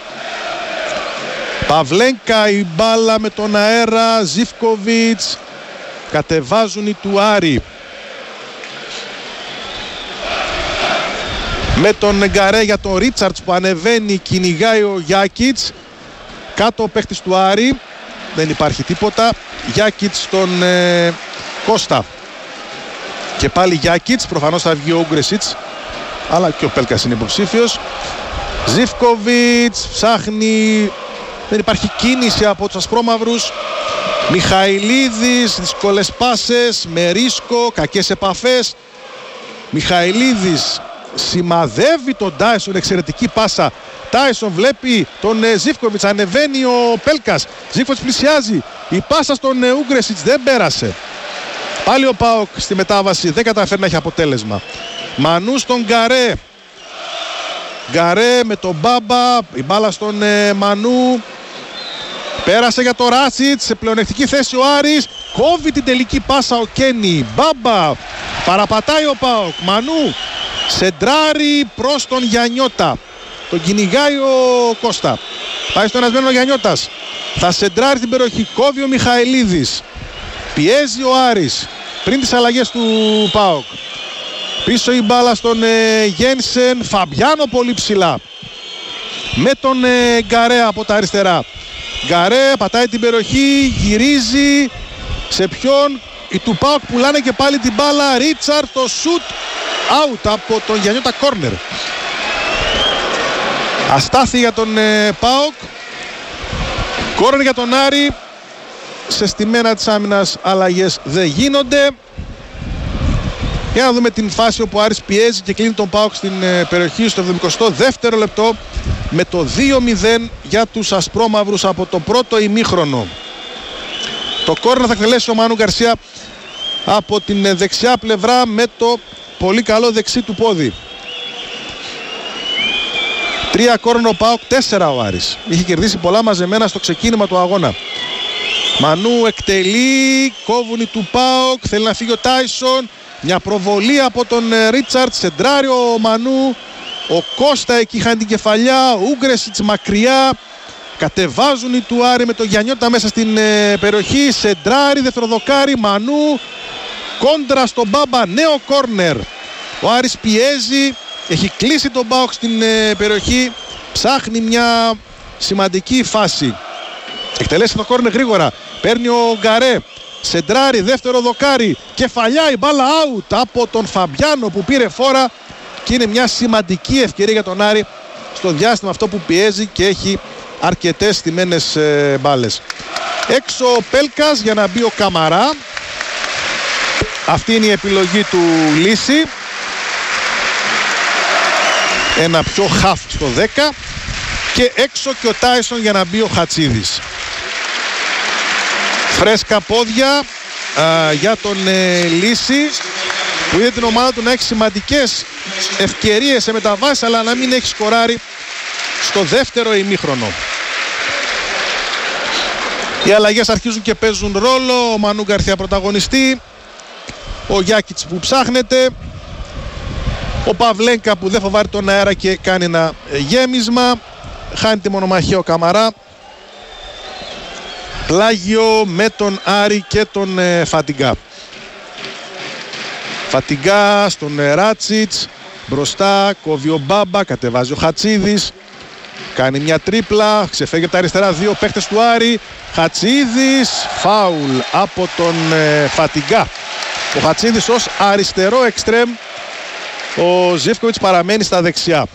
Παυλένκα, η μπάλα με τον αέρα. Ζίβκοβιτς. Κατεβάζουν οι του Άρη. Με τον Γκαρέ για τον Ρίτσαρτς που ανεβαίνει. Κυνηγάει ο Γιάκιτς. Κάτω ο παίχτης του Άρη. Δεν υπάρχει τίποτα. Γιάκιτς στον ε, Κώστα. Και πάλι Γιάκιτς. Προφανώς θα βγει ο Ούγκρεσιτς. Αλλά και ο Πέλκας είναι υποψήφιος. Ζίβκοβιτς ψάχνει. Δεν υπάρχει κίνηση από τους ασπρόμαυρους. Μιχαηλίδης, δύσκολες πάσες με ρίσκο, κακές επαφές. Μιχαηλίδης σημαδεύει τον Τάισον, εξαιρετική πάσα. Τάισον βλέπει τον ε, Ζίβκοβιτς, ανεβαίνει ο Πέλκας. Ζίβκοβιτς πλησιάζει, η πάσα στον ε, Ούγκρεσιτς δεν πέρασε. Πάλι ο ΠΑΟΚ στη μετάβαση δεν καταφέρει να έχει αποτέλεσμα. Μανού στον Γκαρέ. Γκαρέ με τον Μπάμπα, η μπάλα στον ε, Μανού. Πέρασε για το Ράτσιτς, σε πλεονεκτική θέση ο Άρης. Κόβει την τελική πάσα ο Κένι. Μπάμπα, παραπατάει ο ΠΑΟΚ. Μανού, σεντράρει προς τον Γιαννιώτα. Τον κυνηγάει ο Κώστα. Πάει στον ασμένο ο Γιαννιώτας. Θα σεντράρει την περιοχή, κόβει ο Μιχαηλίδης. Πιέζει ο Άρης πριν τις αλλαγές του ΠΑΟΚ. Πίσω η μπάλα στον ε, Γένσεν. Φαμπιάνο πολύ ψηλά. Με τον ε, Γκαρέ από τα αριστερά. Γκαρέ πατάει την περιοχή, γυρίζει. Σε ποιον? Οι του ΠΑΟΚ πουλάνε και πάλι την μπάλα. Ρίτσαρτ, το σουτ out από τον Γιαννιώτα, κόρνερ. Αστάθη για τον ε, ΠΑΟΚ. Κόρνερ για τον Άρη. Σε στημένα της άμυνας αλλαγές δεν γίνονται. Για να δούμε την φάση όπου ο Άρης πιέζει και κλείνει τον ΠΑΟΚ στην ε, περιοχή στο εβδομηκοστό δεύτερο λεπτό με το δύο μηδέν για τους ασπρόμαυρους από το πρώτο ημίχρονο. Το κόρνερ θα εκτελέσει ο Μάνου Γκαρσία από την ε, δεξιά πλευρά με το πολύ καλό δεξί του πόδι. Τρία κόρνερ ο ΠΑΟΚ, τέσσερα ο Άρης. Είχε κερδίσει πολλά μαζεμένα στο ξεκίνημα του αγώνα. Μανού εκτελεί, κόβουν οι του ΠΑΟΚ, θέλει να φύγει ο Τάισον. Μια προβολή από τον Ρίτσαρτ, σεντράρει ο Μανού. Ο Κώστα εκεί χάνει την κεφαλιά, ο Ούγκρεσιτς μακριά. Κατεβάζουν οι του Άρη με τον Γιαννιώτα μέσα στην ε, περιοχή. Σεντράρει, δευτεροδοκάρι, Μανού. Κόντρα στον Μπάμπα, νέο κόρνερ. Ο Άρης πιέζει, έχει κλείσει τον ΠΑΟΚ στην ε, περιοχή. Ψάχνει μια σημαντική φάση. Εκτελέσει το κόρνερ γρήγορα. Παίρνει ο Γκαρέ. Σεντράρι, δεύτερο δοκάρι. Κεφαλιά, η μπάλα out από τον Φαμπιάνο που πήρε φόρα. Και είναι μια σημαντική ευκαιρία για τον Άρη στο διάστημα αυτό που πιέζει και έχει αρκετές στημένες ε, μπάλες. Έξω ο Πέλκας για να μπει ο Καμαρά. Αυτή είναι η επιλογή του Λύση. Ένα πιο χαφ στο δέκα. Και έξω και ο Τάισον για να μπει ο Χατσίδης. Φρέσκα πόδια α, για τον ε, Λύση που είδε την ομάδα του να έχει σημαντικές ευκαιρίες σε μεταβάσεις αλλά να μην έχει σκοράρει στο δεύτερο ημίχρονο. Οι αλλαγές αρχίζουν και παίζουν ρόλο. Ο Μανού Γκαρσία πρωταγωνιστή, ο Γιάκιτς που ψάχνεται, ο Παυλένκα που δεν φοβάται τον αέρα και κάνει ένα γέμισμα. Χάνει τη μονομαχία ο Καμαρά. Πλάγιο με τον Άρη και τον ε, Φαντιγκά. Φατιγκά στον Ράτσιτς. Μπροστά κόβει ο Μπάμπα, κατεβάζει ο Χατσίδης. Κάνει μια τρίπλα, ξεφεύγει από τα αριστερά δύο παίκτες του Άρη. Χατσίδης, φάουλ από τον ε, Φατιγκά. Ο Χατσίδης ως αριστερό εξτρέμ. Ο Ζίβκοβιτς παραμένει στα δεξιά.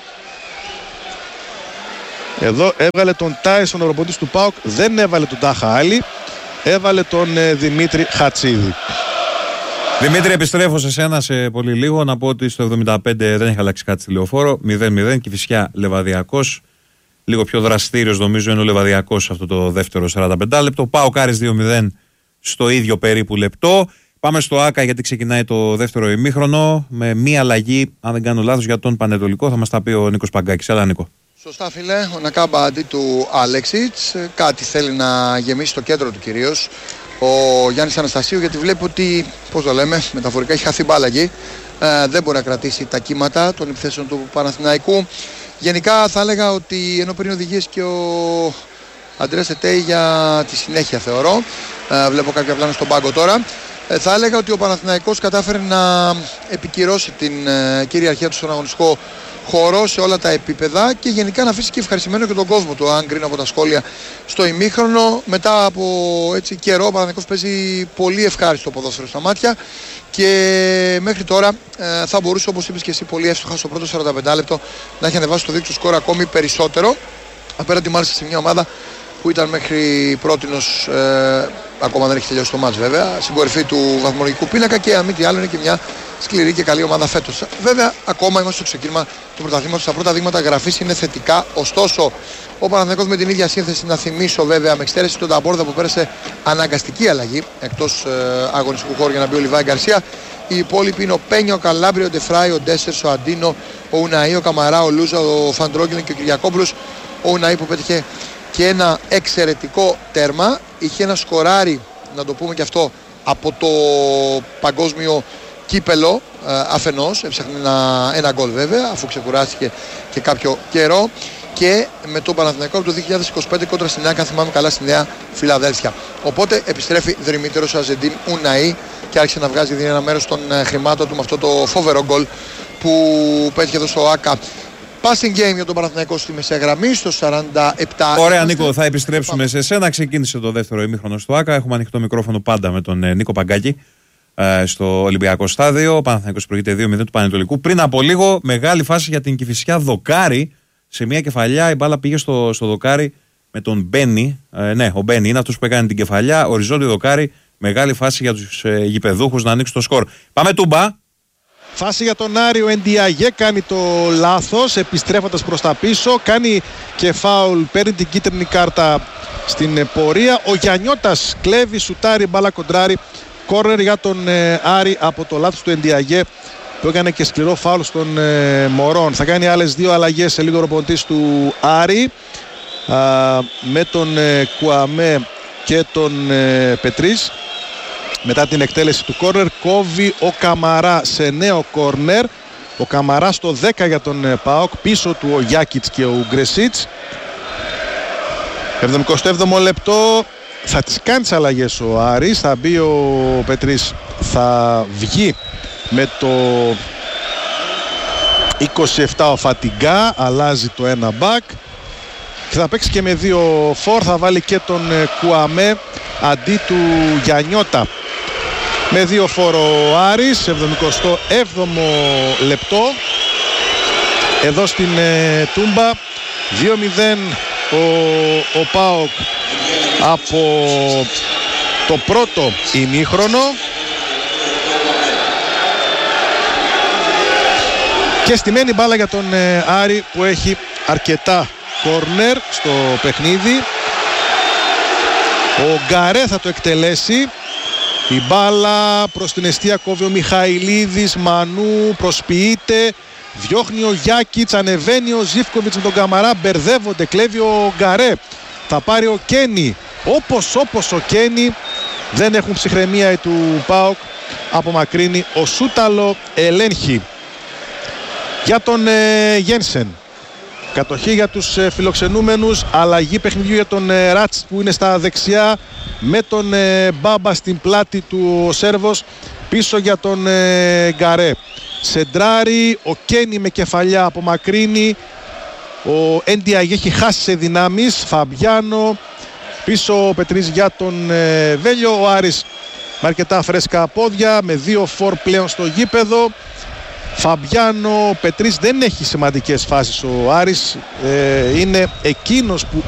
Εδώ έβγαλε τον Τάισον ο προπονητής του ΠΑΟΚ, δεν έβαλε τον Τάχα Άλλη, έβαλε τον ε, Δημήτρη Χατσίδη. Δημήτρη, επιστρέφω σε σένα σε πολύ λίγο. Να πω ότι στο εβδομήντα πέντε δεν έχει αλλάξει κάτι στη Λεωφόρο. μηδέν μηδέν Κηφισιά Λεβαδιακός. Λίγο πιο δραστήριος νομίζω είναι ο Λεβαδιακός αυτό το δεύτερο σαράντα πέντε λεπτό. ΠΑΟΚ Άρης δύο μηδέν στο ίδιο περίπου λεπτό. Πάμε στο ΆΚΑ γιατί ξεκινάει το δεύτερο ημίχρονο με μία αλλαγή, αν δεν κάνω λάθος, για τον Πανετολικό. Θα μας τα πει ο Νίκος Παγκάκης. Έλα, Νίκο. Σωστά, φίλε. Ο Νακάμπα αντί του Άλεξιτς. Κάτι θέλει να γεμίσει το κέντρο του κυρίως ο Γιάννης Αναστασίου, γιατί βλέπει ότι, πώς το λέμε, μεταφορικά έχει χαθεί μπάλα εκεί. Ε, δεν μπορεί να κρατήσει τα κύματα των επιθέσεων του Παναθηναϊκού. Γενικά θα έλεγα ότι ενώ πριν οδηγίες και ο Αντρέας Ετέι για τη συνέχεια, θεωρώ. Ε, βλέπω κάποια πλάνα στον πάγκο τώρα. Ε, θα έλεγα ότι ο Παναθηναϊκός κατάφερε να επικυρώσει την ε, κυριαρχία του στον αγωνιστικό χώρο σε όλα τα επίπεδα και γενικά να αφήσει και ευχαριστημένο και τον κόσμο του, αν κρίνω από τα σχόλια στο ημίχρονο. Μετά από έτσι καιρό ο Παναθηναϊκός παίζει πολύ ευχάριστο ποδόσφαιρο στα μάτια και μέχρι τώρα ε, θα μπορούσε, όπως είπες και εσύ πολύ εύστοχα, στο πρώτο σαράντα πέντε λεπτό να έχει ανεβάσει το δίκτυο σκορ ακόμη περισσότερο, απέναντι μάλιστα σε μια ομάδα που ήταν μέχρι πρότινος, ε, ακόμα δεν έχει τελειώσει το μάτς βέβαια, στην κορυφή του βαθμολογικού πίνακα και αν μη τι άλλο είναι και μια σκληρή και καλή ομάδα φέτος. Βέβαια, ακόμα είμαστε στο ξεκίνημα του πρωταθλήματος. Τα πρώτα δείγματα γραφής είναι θετικά. Ωστόσο, ο Παναθηναϊκός με την ίδια σύνθεση, να θυμίσω βέβαια, με εξαίρεση τον Ταμπόρδα που πέρασε αναγκαστική αλλαγή εκτός ε, αγωνιστικού χώρου για να μπει ο Λιβάη Γκαρσία. Οι υπόλοιποι είναι ο Πένιο, ο Καλάμπριο, ο Ντεφράι, ο Ντέσσερς, ο Αντίνο, ο Ουναή, ο Καμαρά, ο Λούζα, ο Φαντρόγγινο και ο Κυριακόπουλος. Ο Ουναή που πέτυχε και ένα εξαιρετικό τέρμα. Είχε ένα σκοράρι, να το πούμε και αυτό, από το παγκόσμιο κύπελο ε, αφενός, έψαχνε ένα, ένα γκολ βέβαια, αφού ξεκουράστηκε και κάποιο καιρό, και με τον Παναθηναϊκό από το δύο χιλιάδες είκοσι πέντε κόντρα στην Νέα, αν θυμάμαι καλά, στη Νέα Φιλαδέλφια. Οπότε επιστρέφει δρυμύτερος ο Αζεντίν Ουναή και άρχισε να βγάζει ένα μέρος των ε, χρημάτων του με αυτό το φοβερό γκολ που πέτυχε εδώ στο ΆΚΑ. Passing game για τον Παναθηναϊκό στη μεσαία γραμμή στο σαράντα επτά. Ωραία, είμαστε. Νίκο, θα επιστρέψουμε Πάμε. σε εσένα. Ξεκίνησε το δεύτερο ημίχρονο στο ΆΚΑ. Έχουμε ανοιχτό μικρόφωνο πάντα με τον ε, Νίκο Παγκάκη ε, στο Ολυμπιακό Στάδιο. Ο Παναθηναϊκός προηγείται δύο μηδέν του Πανετολικού. Πριν από λίγο, μεγάλη φάση για την Κηφισιά Δοκάρη. Σε μια κεφαλιά η μπάλα πήγε στο, στο Δοκάρη με τον Μπένι. Ε, ναι, ο Μπένι είναι αυτός που έκανε την κεφαλιά. Οριζόντιο Δοκάρη. Μεγάλη φάση για τους ε, γηπεδούχους να ανοίξουν το σκορ. Πάμε τούμπα. Φάση για τον Άρη, ο Εντιαγέ κάνει το λάθος επιστρέφοντας προς τα πίσω, κάνει και φάουλ, παίρνει την κίτρινη κάρτα στην πορεία. Ο Γιαννιώτας κλέβει, σουτάρει, μπάλα κοντράρει, κόρνερ για τον ε, Άρη από το λάθος του Εντιαγέ που έκανε και σκληρό φάουλ στον ε, Μωρόν. Θα κάνει άλλες δύο αλλαγές σε λίγο ο προπονητής του Άρη, α, με τον ε, Κουαμέ και τον ε, Πετρίς. Μετά την εκτέλεση του κόρνερ κόβει ο Καμαρά σε νέο κόρνερ. Ο Καμαρά στο δέκα για τον ΠΑΟΚ, πίσω του ο Γιάκιτς και ο Γκρεσίτς. εβδομηκοστό έβδομο λεπτό θα τις κάνει τις αλλαγές ο Άρης. Θα μπει ο Πετρίς, θα βγει με το είκοσι επτά ο Φατιγκά, αλλάζει το ένα μπακ και θα παίξει και με δύο φορ. Θα βάλει και τον Κουαμέ αντί του Γιαννιώτα. Με δύο φόρο ο Άρης, εβδομηκοστό έβδομο λεπτό. Εδώ στην ε, Τούμπα δύο μηδέν ο, ο ΠΑΟΚ από το πρώτο ημίχρονο. Και στημένη μπάλα για τον ε, Άρη που έχει αρκετά κόρνερ στο παιχνίδι. Ο Γκαρέ θα το εκτελέσει. Η μπάλα προς την εστία κόβει ο Μιχαηλίδης, Μανού προσποιείται, διώχνει ο Γιάκιτς, ανεβαίνει ο Ζίβκοβιτς με τον Καμαρά, μπερδεύονται, κλέβει ο Γκαρέ, θα πάρει ο Κένι, όπως όπως ο Κένι, δεν έχουν ψυχραιμία του ΠΑΟΚ, απομακρύνει ο Σούταλο, ελέγχει για τον ε, Γένσεν. Κατοχή για τους ε, φιλοξενούμενους, αλλαγή παιχνιδιού για τον ε, Ράτς που είναι στα δεξιά, με τον ε, Μπάμπα στην πλάτη του ο Σέρβος, πίσω για τον ε, Γκαρέ. Σεντράρι, ο Κένι με κεφαλιά απομακρύνει, ο Εντιαγ έχει χάσει σε δυνάμεις, Φαμπιάνο, πίσω ο Πετρής για τον ε, Βέλιο, ο Άρης με αρκετά φρέσκα πόδια, με δύο φορ πλέον στο γήπεδο. Φαμπιάνο, Πετρής δεν έχει σημαντικές φάσεις ο Άρης, ε, είναι εκείνος που